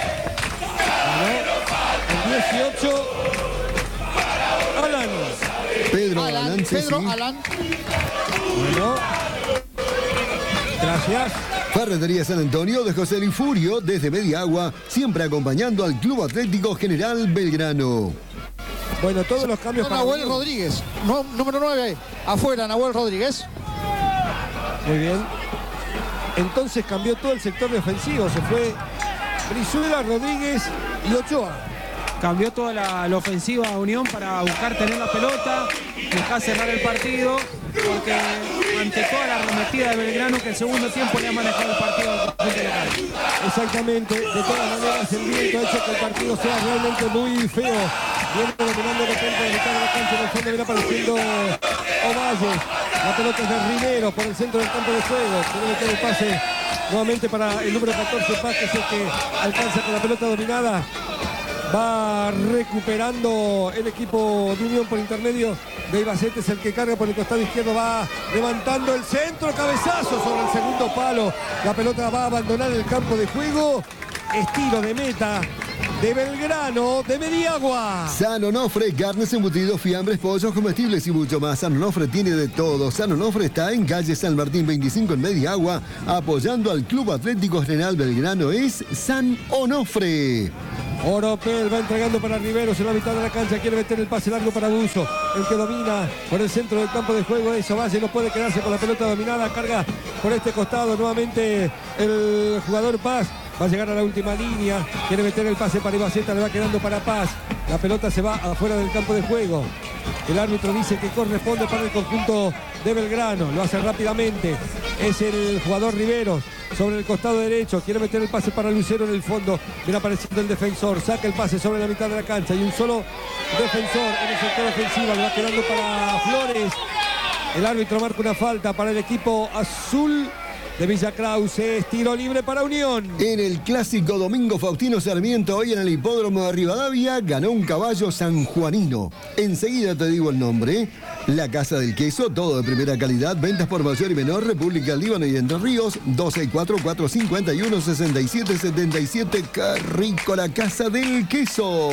S1: El dieciocho, Alan.
S4: Pedro
S3: Alan,
S4: Alan, sí,
S3: Pedro
S4: sí.
S3: Alan.
S1: Bueno, gracias.
S4: Ferretería San Antonio de José Lifurio, desde Mediagua, siempre acompañando al Club Atlético General Belgrano.
S1: Bueno, todos los cambios para
S3: Nahuel
S1: Unión.
S3: Rodríguez, no, número nueve, afuera Nahuel Rodríguez.
S1: Muy bien. Entonces cambió todo el sector defensivo. Se fue Brizuela, Rodríguez y Ochoa.
S2: Cambió toda la, la ofensiva a Unión para buscar tener la pelota, buscar cerrar el partido, porque ante toda la arremetida de Belgrano, que el segundo tiempo le ha manejado el partido al conjunto local.
S1: Exactamente. De todas maneras, el viento ha hecho que el partido sea realmente muy feo. Viene dominando de repente de mitad de la cancha el fondo viene apareciendo Ovalle. La pelota es de Rivero por el centro del campo de juego. Tiene que meter el pase nuevamente para el número catorce, Paz, que es el que alcanza con la pelota dominada. Va recuperando el equipo de Unión por intermedio de Ibacete, es el que carga por el costado izquierdo, va levantando el centro, cabezazo sobre el segundo palo. La pelota va a abandonar el campo de juego. Estilo de meta de Belgrano, de Mediagua.
S4: San Onofre, carnes, embutidos, fiambres, pollos, comestibles y mucho más. San Onofre tiene de todo. San Onofre está en calle San Martín veinticinco en Mediagua, apoyando al Club Atlético General Belgrano. Es San Onofre.
S1: Oropel va entregando para Riveros en la mitad de la cancha, quiere meter el pase largo para Buzo, el que domina por el centro del campo de juego es Ovalle, no puede quedarse con la pelota dominada, carga por este costado nuevamente el jugador Paz, va a llegar a la última línea, quiere meter el pase para Ibaceta, le va quedando para Paz, la pelota se va afuera del campo de juego, el árbitro dice que corresponde para el conjunto de Belgrano, lo hace rápidamente, es el jugador Riveros. Sobre el costado derecho, quiere meter el pase para Lucero en el fondo, viene apareciendo el defensor, saca el pase sobre la mitad de la cancha y un solo defensor en el sector ofensivo, le va quedando para Flores, el árbitro marca una falta para el equipo azul de Villa Krause, es tiro libre para Unión.
S4: En el clásico domingo Faustino Sarmiento, hoy en el hipódromo de Rivadavia, ganó un caballo sanjuanino. Enseguida te digo el nombre. La Casa del Queso, todo de primera calidad, ventas por mayor y menor, República Líbano y Entre Ríos, dos seis cuatro, cuatro cinco uno, seis siete siete siete. ¡Qué rico la Casa del Queso!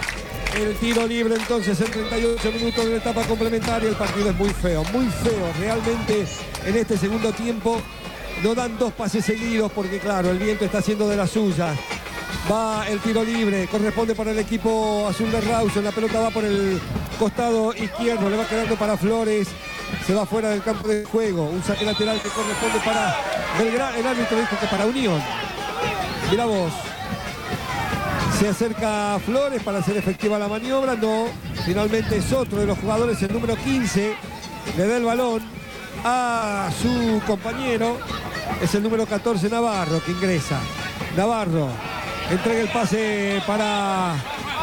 S1: El tiro libre entonces en treinta y ocho minutos de la etapa complementaria. El partido es muy feo, muy feo. Realmente en este segundo tiempo no dan dos pases seguidos porque claro, el viento está haciendo de las suyas. Va el tiro libre, corresponde para el equipo azul de Rawson. La pelota va por el costado izquierdo, le va quedando para Flores. Se va fuera del campo de juego. Un saque lateral que corresponde para Belgrano. El árbitro dijo que para Unión. Mirá vos. Se acerca Flores para hacer efectiva la maniobra. No, finalmente es otro de los jugadores, el número quince. Le da el balón a su compañero. Es el número catorce, Navarro, que ingresa. Navarro entrega el pase para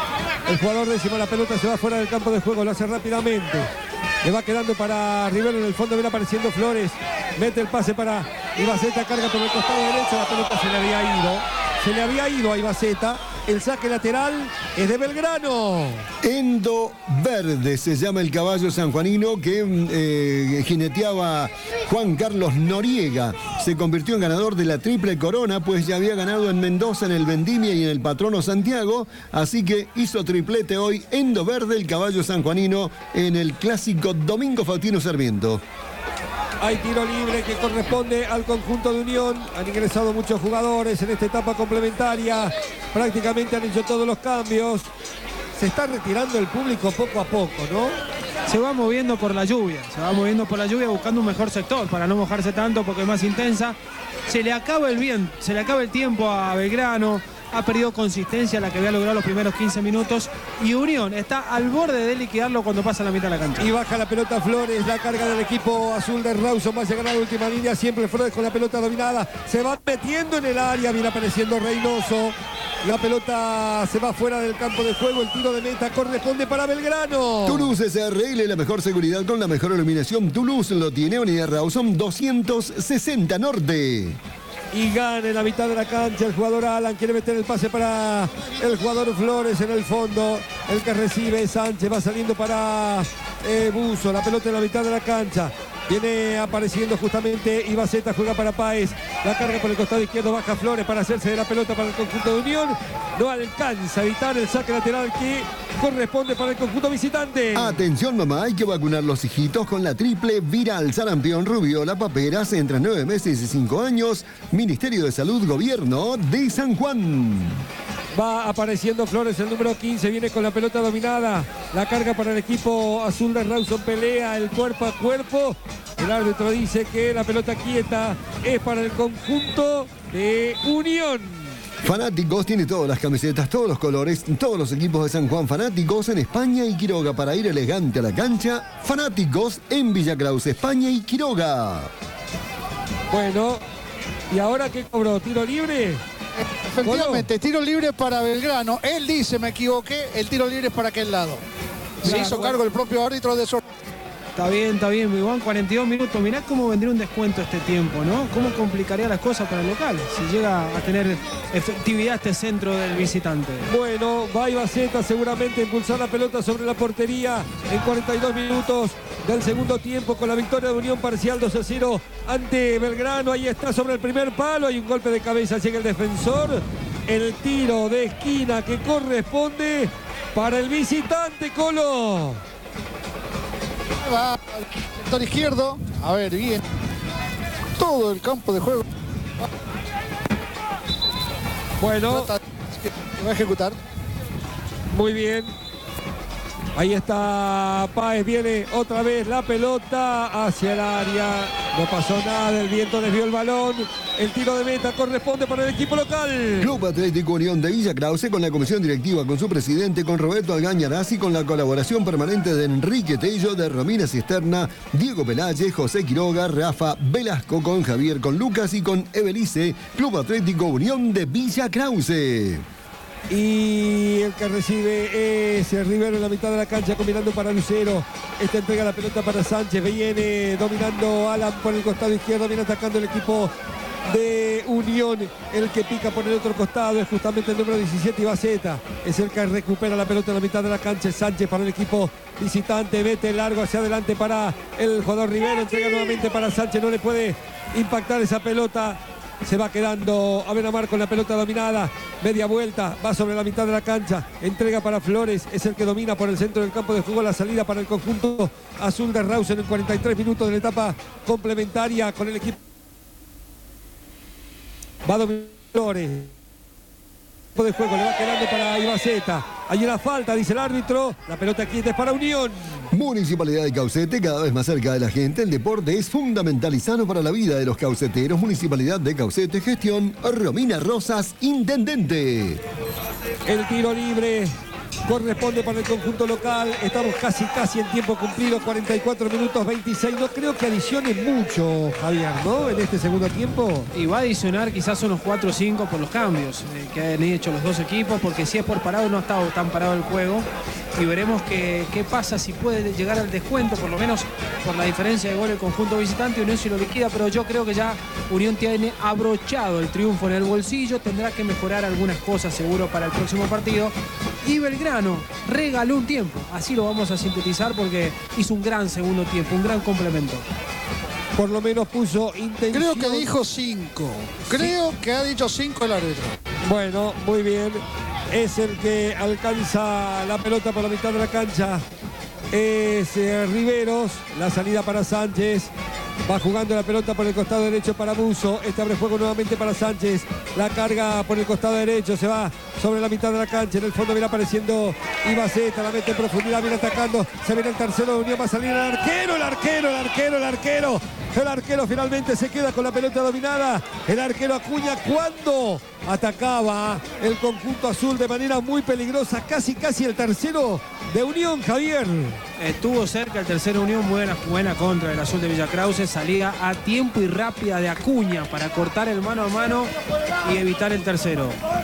S1: el jugador décimo. La pelota se va fuera del campo de juego. Lo hace rápidamente. Le va quedando para Rivero. En el fondo viene apareciendo Flores. Mete el pase para Ibaceta. Carga por el costado derecho. La pelota se le había ido. Se le había ido a Ibaceta. El saque lateral es de Belgrano.
S4: Endo Verde se llama el caballo sanjuanino que eh, jineteaba Juan Carlos Noriega. Se convirtió en ganador de la triple corona, pues ya había ganado en Mendoza, en el Vendimia y en el Patrono Santiago. Así que hizo triplete hoy Endo Verde, el caballo sanjuanino, en el clásico domingo Faustino Sarmiento.
S1: Hay tiro libre que corresponde al conjunto de Unión. Han ingresado muchos jugadores en esta etapa complementaria. Prácticamente han hecho todos los cambios. Se está retirando el público poco a poco, ¿no?
S2: Se va moviendo por la lluvia. Se va moviendo por la lluvia buscando un mejor sector para no mojarse tanto porque es más intensa. Se le acaba el viento, se le acaba el tiempo a Belgrano. Ha perdido consistencia la que había logrado los primeros quince minutos y Unión está al borde de liquidarlo cuando pasa la mitad de la cancha.
S1: Y baja la pelota Flores, la carga del equipo azul de Rawson, va a llegar a la última línea, siempre Flores con la pelota dominada, se va metiendo en el área, viene apareciendo Reynoso, la pelota se va fuera del campo de juego, el tiro de meta corresponde para Belgrano.
S4: Toulouse S R L, la mejor seguridad con la mejor iluminación. Toulouse lo tiene, Unidad Rawson doscientos sesenta Norte.
S1: Y gana en la mitad de la cancha el jugador Alan, quiere meter el pase para el jugador Flores en el fondo, el que recibe Sánchez, va saliendo para eh, Buzo, la pelota en la mitad de la cancha, viene apareciendo justamente Ibaceta, juega para Páez, la carga por el costado izquierdo, baja Flores para hacerse de la pelota para el conjunto de Unión, no alcanza a evitar el saque lateral que corresponde para el conjunto visitante.
S4: Atención mamá, hay que vacunar los hijitos con la triple viral, sarampión, rubiola, paperas, entre nueve meses y cinco años, Ministerio de Salud, Gobierno de San Juan.
S1: Va apareciendo Flores, el número quince, viene con la pelota dominada, la carga para el equipo azul de Rawson, pelea el cuerpo a cuerpo, el árbitro dice que la pelota quieta es para el conjunto de Unión.
S4: Fanáticos tiene todas las camisetas, todos los colores, todos los equipos de San Juan. Fanáticos en España y Quiroga para ir elegante a la cancha. Fanáticos en Villa Krause, España y Quiroga.
S1: Bueno, ¿y ahora qué cobró? ¿Tiro libre?
S3: Efectivamente, tiro libre para Belgrano. Él dice, me equivoqué, el tiro libre es para aquel lado. Se hizo cargo el propio árbitro de eso.
S2: Está bien, está bien, Iván, cuarenta y dos minutos. Mirá cómo vendría un descuento este tiempo, ¿no? Cómo complicaría las cosas para el local si llega a tener efectividad este centro del visitante.
S1: Bueno, va Ibaceta seguramente a impulsar la pelota sobre la portería en cuarenta y dos minutos del segundo tiempo con la victoria de Unión parcial dos a cero ante Belgrano. Ahí está sobre el primer palo, hay un golpe de cabeza, llega el defensor. El tiro de esquina que corresponde para el visitante, Colo.
S3: Va al sector izquierdo. A ver, bien. Todo el campo de juego.
S1: Bueno.
S3: Trata de- Va a ejecutar.
S1: Muy bien. Ahí está Páez, viene otra vez la pelota hacia el área. No pasó nada, el viento desvió el balón. El tiro de meta corresponde para el equipo local.
S4: Club Atlético Unión de Villa Krause con la comisión directiva, con su presidente, con Roberto Algañarás y con la colaboración permanente de Enrique Tello, de Romina Cisterna, Diego Pelaye, José Quiroga, Rafa Velasco, con Javier, con Lucas y con Evelice. Club Atlético Unión de Villa Krause.
S1: Y el que recibe es el Rivero en la mitad de la cancha, combinando para Lucero. Esta entrega la pelota para Sánchez. Viene dominando Alan por el costado izquierdo. Viene atacando el equipo de Unión. El que pica por el otro costado es justamente el número diecisiete, Ibaceta. Es el que recupera la pelota en la mitad de la cancha. Sánchez para el equipo visitante. Mete largo hacia adelante para el jugador Rivero. Entrega nuevamente para Sánchez. No le puede impactar esa pelota. Se va quedando Abenamar con la pelota dominada. Media vuelta, va sobre la mitad de la cancha. Entrega para Flores, es el que domina por el centro del campo de juego. La salida para el conjunto azul de Rausen en cuarenta y tres minutos de la etapa complementaria con el equipo. Va a dominar Flores. De juego le va quedando para Ibaceta. Hay una falta, dice el árbitro. La pelota quieta es para Unión.
S4: Municipalidad de Caucete, cada vez más cerca de la gente. El deporte es fundamental y sano para la vida de los cauceteros. Municipalidad de Caucete, gestión Romina Rosas, intendente.
S1: El tiro libre corresponde para el conjunto local. Estamos casi, casi en tiempo cumplido. cuarenta y cuatro minutos veintiséis. No creo que adicione mucho, Javier, ¿no? En este segundo tiempo.
S2: Y va a adicionar quizás unos cuatro o cinco por los cambios eh, que han hecho los dos equipos, porque si es por parado no ha estado tan parado el juego. Y veremos qué, qué pasa, si puede llegar al descuento, por lo menos por la diferencia de gol el conjunto visitante. Unión se lo liquida, pero yo creo que ya Unión tiene abrochado el triunfo en el bolsillo. Tendrá que mejorar algunas cosas seguro para el próximo partido. Y Belgrano regaló un tiempo, así lo vamos a sintetizar, porque hizo un gran segundo tiempo, un gran complemento.
S1: Por lo menos puso intención.
S3: Creo que dijo cinco. Creo que ha dicho cinco el árbitro.
S1: Bueno, muy bien. Es el que alcanza la pelota por la mitad de la cancha. Es eh, Riveros. La salida para Sánchez. Va jugando la pelota por el costado derecho para Buzo. Este abre juego nuevamente para Sánchez. La carga por el costado derecho. Se va sobre la mitad de la cancha. En el fondo viene apareciendo Ibaceta. La mete en profundidad. Viene atacando. Se viene el tercero de Unión. Va a salir el arquero. El arquero, el arquero, el arquero. El arquero finalmente se queda con la pelota dominada. El arquero Acuña cuando atacaba el conjunto azul de manera muy peligrosa. Casi, casi el tercero de Unión, Javier.
S2: Estuvo cerca el tercero Unión, buena, buena contra el azul de Villa Krause. Salida a tiempo y rápida de Acuña para cortar el mano a mano y evitar el tercero.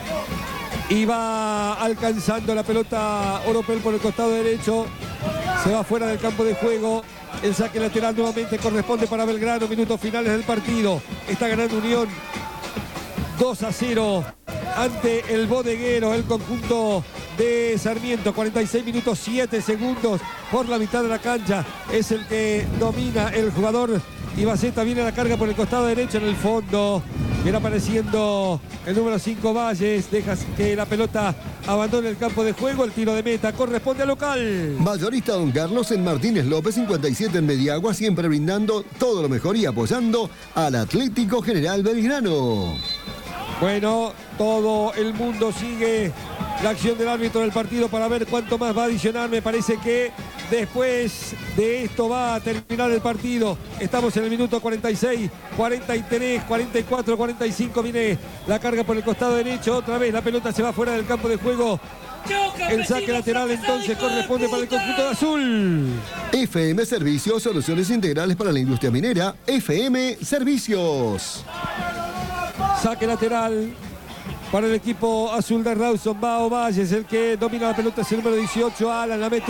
S1: Y va alcanzando la pelota Oropel por el costado derecho. Se va fuera del campo de juego. El saque lateral nuevamente corresponde para Belgrano. Minutos finales del partido. Está ganando Unión dos a cero ante el bodeguero, el conjunto de Sarmiento. cuarenta y seis minutos siete segundos por la mitad de la cancha. Es el que domina el jugador Ibaceta. Viene a la carga por el costado derecho en el fondo. Viene apareciendo el número cinco Valles. Deja que la pelota abandone el campo de juego. El tiro de meta corresponde al local.
S4: Mayorista Don Carlos en Martínez López cincuenta y siete en Mediagua, siempre brindando todo lo mejor y apoyando al Atlético General Belgrano.
S1: Bueno, todo el mundo sigue la acción del árbitro del partido para ver cuánto más va a adicionar. Me parece que después de esto va a terminar el partido. Estamos en el minuto cuarenta y seis, cuarenta y tres, cuarenta y cuatro, cuarenta y cinco. Viene la carga por el costado derecho. Otra vez la pelota se va fuera del campo de juego. El saque lateral entonces corresponde para el conjunto de azul.
S4: F M Servicios, soluciones integrales para la industria minera. F M Servicios.
S1: Saque lateral para el equipo azul de Rawson. Va Valles, el que domina la pelota, es el número dieciocho. Alan la mete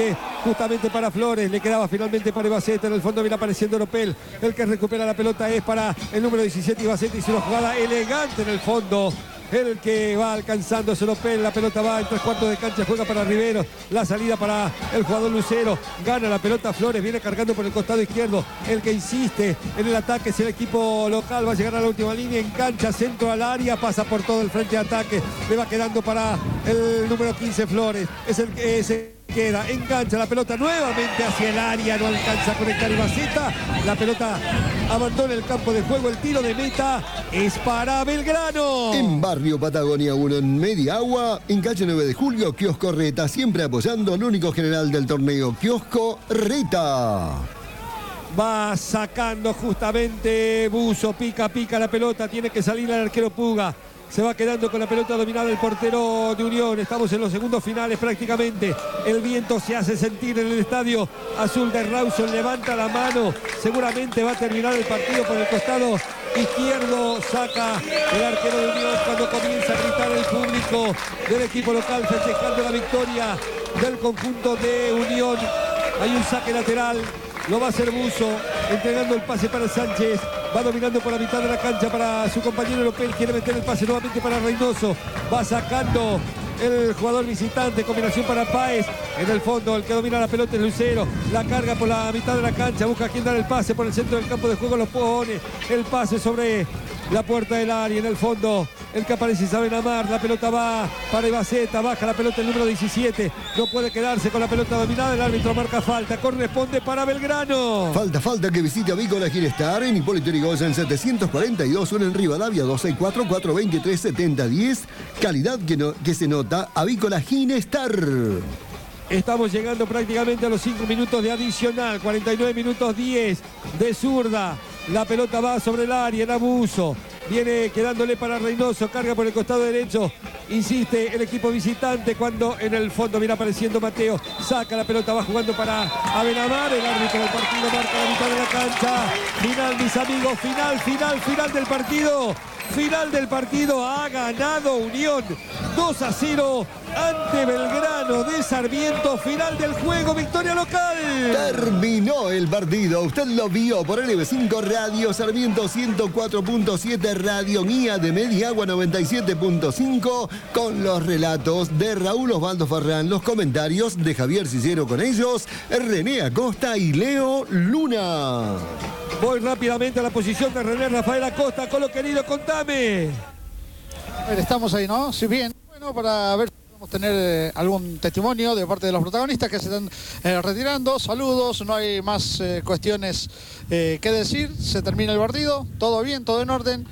S1: justamente para Flores, le quedaba finalmente para Ibaceta, en el fondo viene apareciendo Oropel, el que recupera la pelota es para el número diecisiete Ibaceta, hizo una jugada elegante en el fondo, el que va alcanzando Oropel, la pelota va en tres cuartos de cancha, juega para Rivero, la salida para el jugador Lucero, gana la pelota Flores, viene cargando por el costado izquierdo, el que insiste en el ataque es el equipo local, va a llegar a la última línea, en cancha, centro al área, pasa por todo el frente de ataque, le va quedando para el número quince Flores, es el que se queda, engancha la pelota nuevamente hacia el área, no alcanza a conectar Ibaceta, la pelota abandona el campo de juego, el tiro de meta es para Belgrano.
S4: En Barrio Patagonia uno, en Media Agua, en calle nueve de julio, Kiosco Reta, siempre apoyando al único general del torneo, Kiosco Reta.
S1: Va sacando justamente Buzo, pica, pica la pelota, tiene que salir el arquero Puga. Se va quedando con la pelota dominada el portero de Unión. Estamos en los segundos finales prácticamente. El viento se hace sentir en el estadio azul de Rawson. Levanta la mano. Seguramente va a terminar el partido por el costado izquierdo. Saca el arquero de Unión cuando comienza a gritar el público del equipo local festejando la victoria del conjunto de Unión. Hay un saque lateral. Lo va a hacer Buzo, entregando el pase para Sánchez. Va dominando por la mitad de la cancha para su compañero López. Quiere meter el pase nuevamente para Reynoso. Va sacando el jugador visitante. Combinación para Páez. En el fondo, el que domina la pelota es Lucero. La carga por la mitad de la cancha. Busca a quien dar el pase por el centro del campo de juego. Los pone. El pase sobre la puerta del área. En el fondo, el que aparece saben amar. La pelota va para Ibaceta. Baja la pelota el número diecisiete. No puede quedarse con la pelota dominada. El árbitro marca falta. Corresponde para Belgrano.
S4: Falta, falta que visite Avícola Ginestar en Hipólito Yrigoyen setecientos cuarenta y dos, o en Rivadavia dos seis cuatro, cuatro dos tres, siete cero uno cero. Calidad que, no, que se nota. Avícola Ginestar.
S1: Estamos llegando prácticamente a los cinco minutos de adicional. cuarenta y nueve minutos diez de zurda. La pelota va sobre el área en abuso. Viene quedándole para Reynoso. Carga por el costado derecho. Insiste el equipo visitante cuando en el fondo viene apareciendo Mateo. Saca la pelota, va jugando para Abenamar. El árbitro del partido marca la mitad de la cancha. Final, mis amigos. Final, final, final del partido. Final del partido. Ha ganado Unión dos a cero ante Belgrano de Sarmiento. Final del juego. Victoria local.
S4: Terminó el partido. Usted lo vio por L B cinco Radio, Sarmiento ciento cuatro punto siete, Radio Mía de Media Agua noventa y siete punto cinco, con los relatos de Raúl Osvaldo Farrán, los comentarios de Javier Cicero con ellos, René Acosta y Leo Luna.
S1: Voy rápidamente a la posición de René Rafael Acosta. Colo querido, contame.
S3: A ver, estamos ahí, ¿no? Si bien, bueno, para ver si podemos tener eh, algún testimonio de parte de los protagonistas que se están eh, retirando. Saludos, no hay más eh, cuestiones eh, que decir. Se termina el partido, todo bien, todo en orden.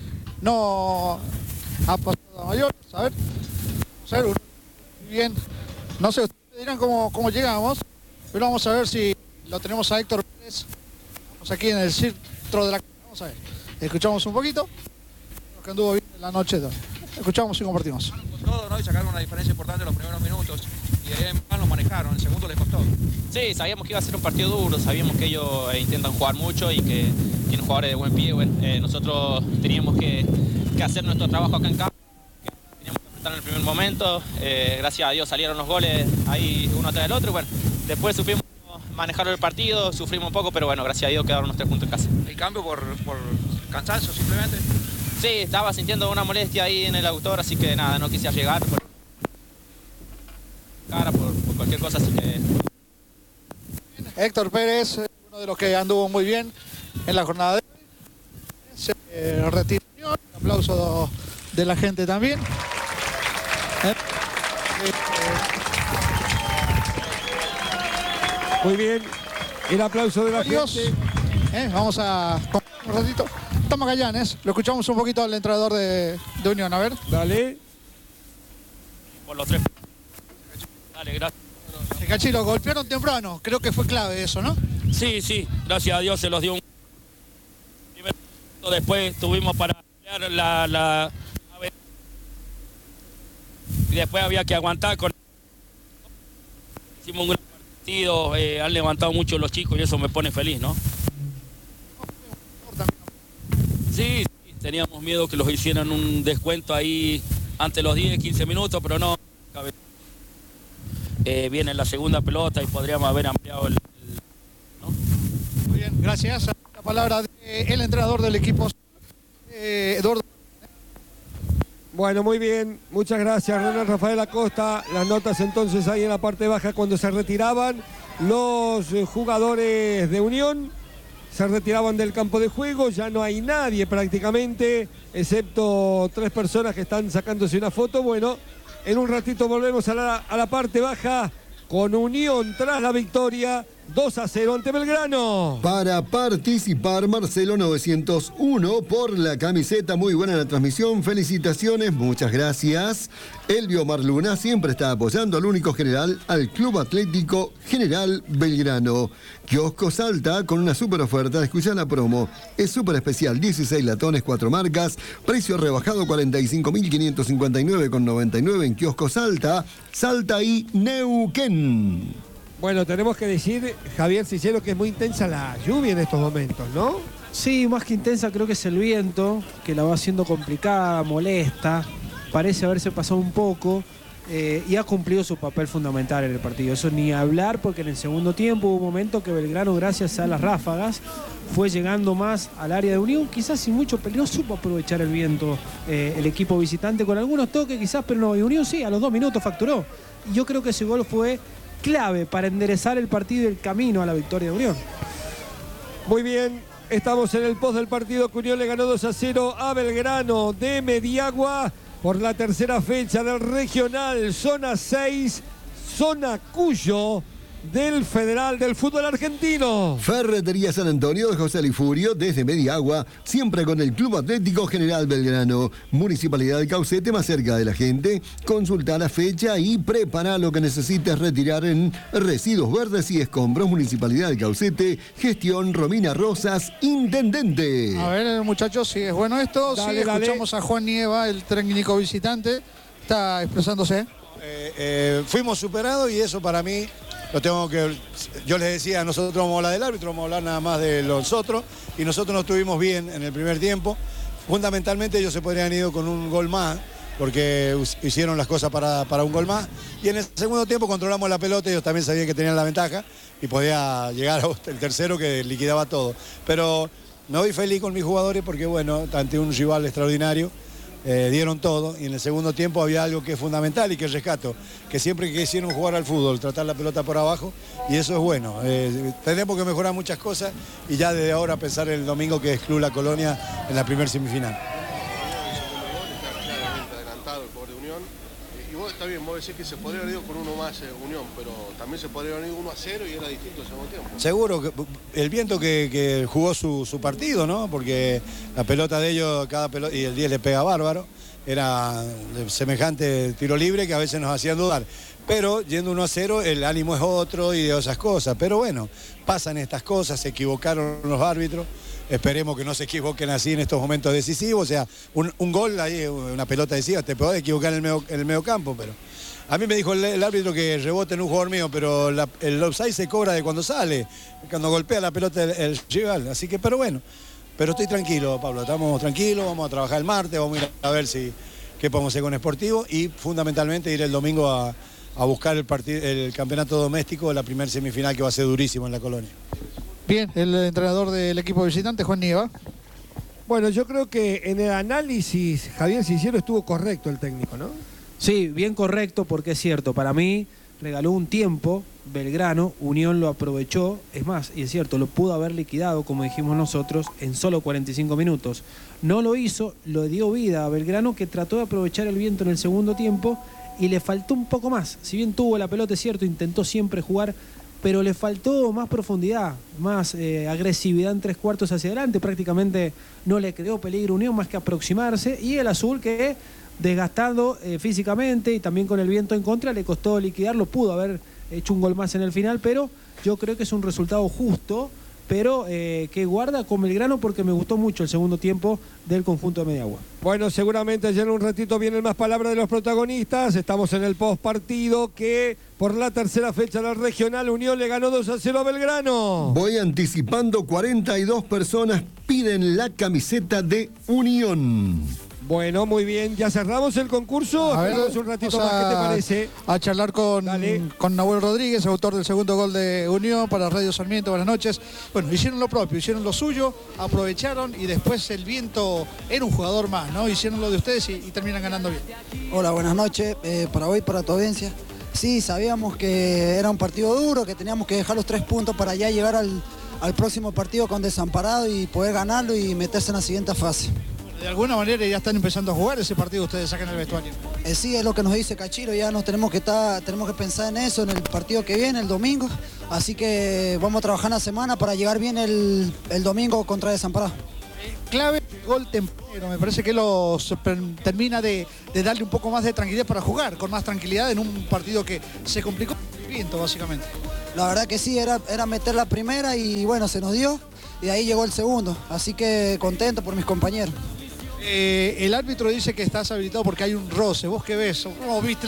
S3: No ha pasado a mayores. A ver, vamos a ver, bien. No sé, ustedes dirán cómo, cómo llegamos, pero vamos a ver si lo tenemos a Héctor Pérez. Estamos aquí en el centro de la... Vamos a ver, escuchamos un poquito. Que anduvo bien en la noche. Escuchamos y compartimos.
S5: Todo, ¿no? Y sacaron una diferencia importante en los primeros minutos y de ahí en más lo manejaron, el segundo les costó.
S6: Sí, sabíamos que iba a ser un partido duro, sabíamos que ellos eh, intentan jugar mucho y que tienen jugadores de buen pie. Bueno, eh, nosotros teníamos que, que hacer nuestro trabajo acá en campo, teníamos que apretar en el primer momento, eh, gracias a Dios salieron los goles ahí uno tras del otro y bueno, después supimos manejar el partido, sufrimos un poco, pero bueno, gracias a Dios quedaron los tres puntos en casa.
S5: ¿El cambio por, por cansancio simplemente?
S6: Sí, estaba sintiendo una molestia ahí en el autor, así que nada, no quise llegar por, cara, por, por cualquier cosa, así que...
S3: Héctor Pérez, uno de los que anduvo muy bien en la jornada de hoy. Se eh, retira. Un aplauso de la gente también. Eh, eh,
S1: Muy bien. El aplauso de la
S3: Adiós.
S1: gente.
S3: Eh, vamos a... Un ratito. Está Magallanes. Lo escuchamos un poquito al entrenador de, de Unión. A ver.
S1: Dale.
S6: Por los tres. Dale, gracias.
S3: El Cachi lo golpearon temprano. Creo que fue clave eso, ¿no?
S7: Sí, sí. Gracias a Dios se los dio un... Después tuvimos para pelear la, la... Y después había que aguantar con... Hicimos un gran partido. Eh, han levantado mucho los chicos y eso me pone feliz, ¿no? Sí, sí, teníamos miedo que los hicieran un descuento ahí ante los diez, quince minutos, pero no. eh, viene la segunda pelota y podríamos haber ampliado el... el ¿no?
S3: Muy bien, gracias. La palabra del entrenador del equipo, eh, Eduardo.
S1: Bueno, muy bien, muchas gracias Ronald Rafael Acosta. Las notas entonces ahí en la parte baja cuando se retiraban los jugadores de Unión. Se retiraban del campo de juego, ya no hay nadie prácticamente, excepto tres personas que están sacándose una foto. Bueno, en un ratito volvemos a la, a la parte baja con Unión tras la victoria dos a cero ante Belgrano.
S4: Para participar, Marcelo novecientos uno por la camiseta. Muy buena la transmisión, felicitaciones, muchas gracias. Elvio Marluna siempre está apoyando al único general, al Club Atlético General Belgrano. Kiosco Salta con una super oferta, escucha la promo, es súper especial, dieciséis latones, cuatro marcas, precio rebajado cuarenta y cinco mil quinientos cincuenta y nueve con noventa y nueve en Kiosco Salta, Salta y Neuquén.
S1: Bueno, tenemos que decir, Javier Cicero, que es muy intensa la lluvia en estos momentos, ¿no?
S2: Sí, más que intensa creo que es el viento, que la va haciendo complicada, molesta, parece haberse pasado un poco eh, y ha cumplido su papel fundamental en el partido. Eso ni hablar, porque en el segundo tiempo hubo un momento que Belgrano, gracias a las ráfagas, fue llegando más al área de Unión, quizás sin mucho peligro, supo aprovechar el viento eh, el equipo visitante con algunos toques quizás, pero no, y Unión sí, a los dos minutos facturó. Y yo creo que ese gol fue clave para enderezar el partido y el camino a la victoria de Unión.
S1: Muy bien, estamos en el post del partido que Unión le ganó dos a cero a Belgrano de Mediagua por la tercera fecha del regional, zona seis, zona Cuyo del Federal del Fútbol Argentino.
S4: Ferretería San Antonio de José Lifurio, desde Mediagua, siempre con el Club Atlético General Belgrano. Municipalidad de Caucete, más cerca de la gente. Consulta la fecha y prepara lo que necesites retirar en residuos verdes y escombros. Municipalidad de Caucete, gestión Romina Rosas, intendente.
S3: A ver, muchachos, si es bueno esto.
S1: Dale,
S3: sí,
S1: dale.
S3: escuchamos a Juan Nieva, el técnico visitante. Está expresándose.
S8: Eh, eh, fuimos superados y eso para mí lo tengo que... Yo les decía, nosotros vamos a hablar del árbitro, vamos a hablar nada más de los otros, y nosotros no estuvimos bien en el primer tiempo. Fundamentalmente ellos se podrían haber ido con un gol más, porque hicieron las cosas para, para un gol más. Y en el segundo tiempo controlamos la pelota, ellos también sabían que tenían la ventaja y podía llegar el tercero que liquidaba todo. Pero me voy feliz con mis jugadores porque, bueno, ante un rival extraordinario, Eh, dieron todo, y en el segundo tiempo había algo que es fundamental y que rescato, que siempre que quisieron jugar al fútbol, tratar la pelota por abajo, y eso es bueno. Eh, tenemos que mejorar muchas cosas y ya desde ahora pensar el domingo que es Club La Colonia en la primer semifinal.
S9: Y vos está bien, vos decís que se podría haber ido con uno más eh, Unión, pero también se podría haber ido uno a cero y era distinto el segundo tiempo.
S8: Seguro, que el viento que, que jugó su, su partido, ¿no? Porque la pelota de ellos, cada pelota, y el diez le pega bárbaro, era semejante tiro libre que a veces nos hacían dudar. Pero yendo uno a cero, el ánimo es otro y de esas cosas. Pero bueno, pasan estas cosas, se equivocaron los árbitros. Esperemos que no se equivoquen así en estos momentos decisivos. O sea, un, un gol ahí, una pelota decisiva, te podés equivocar en el medio, en el medio campo, pero... A mí me dijo el, el árbitro que rebote en un jugador mío, pero la, el offside se cobra de cuando sale, cuando golpea la pelota el, el rival. Así que, pero bueno, pero estoy tranquilo, Pablo, estamos tranquilos, vamos a trabajar el martes, vamos a ir a ver si qué podemos hacer con Sportivo y fundamentalmente ir el domingo a, a buscar el, partido, el campeonato doméstico de la primera semifinal que va a ser durísimo en la Colonia.
S3: Bien, el entrenador del equipo visitante, Juan Nieva.
S1: Bueno, yo creo que en el análisis Javier Cicero estuvo correcto el técnico, ¿no?
S2: Sí, bien correcto, porque es cierto, para mí regaló un tiempo, Belgrano, Unión lo aprovechó, es más, y es cierto, lo pudo haber liquidado, como dijimos nosotros, en solo cuarenta y cinco minutos. No lo hizo, lo dio vida a Belgrano, que trató de aprovechar el viento en el segundo tiempo y le faltó un poco más. Si bien tuvo la pelota, es cierto, intentó siempre jugar, pero le faltó más profundidad, más eh, agresividad en tres cuartos hacia adelante. Prácticamente no le creó peligro a Unión más que aproximarse, y el azul que... desgastado eh, físicamente y también con el viento en contra, le costó liquidarlo, pudo haber hecho un gol más en el final, pero yo creo que es un resultado justo, pero eh, que guarda con Belgrano, porque me gustó mucho el segundo tiempo del conjunto de Mediagua.
S1: Bueno, seguramente ya en un ratito vienen más palabras de los protagonistas. Estamos en el post partido que por la tercera fecha del regional Unión le ganó dos a cero a Belgrano.
S4: Voy anticipando, cuarenta y dos personas piden la camiseta de Unión.
S1: Bueno, muy bien, ya cerramos el concurso.
S3: A ver,
S1: Esperamos un ratito
S3: vamos
S1: más, ¿qué te
S3: a-
S1: parece?
S3: A charlar con, con Nahuel Rodríguez, autor del segundo gol de Unión para Radio Sarmiento. Buenas noches. Bueno, hicieron lo propio, hicieron lo suyo, aprovecharon y después el viento era un jugador más, ¿no? Hicieron lo de ustedes y, y terminan ganando bien.
S10: Hola, buenas noches, eh, para hoy, para tu audiencia. Sí, sabíamos que era un partido duro, que teníamos que dejar los tres puntos para ya llegar al, al próximo partido con Desamparado y poder ganarlo y meterse en la siguiente fase.
S3: De alguna manera ya están empezando a jugar ese partido, ustedes sacan el vestuario.
S10: Eh, sí, es lo que nos dice Cachiro, ya nos tenemos que estar, tenemos que pensar en eso, en el partido que viene, el domingo. Así que vamos a trabajar la semana para llegar bien el, el domingo contra Desamparado.
S3: Clave, gol temprano, me parece que los termina de, de darle un poco más de tranquilidad para jugar, con más tranquilidad en un partido que se complicó el viento básicamente.
S10: La verdad que sí, era, era meter la primera y bueno, se nos dio y ahí llegó el segundo. Así que contento por mis compañeros.
S3: Eh, el árbitro dice que estás habilitado porque hay un roce. ¿Vos qué ves? ¿Cómo viste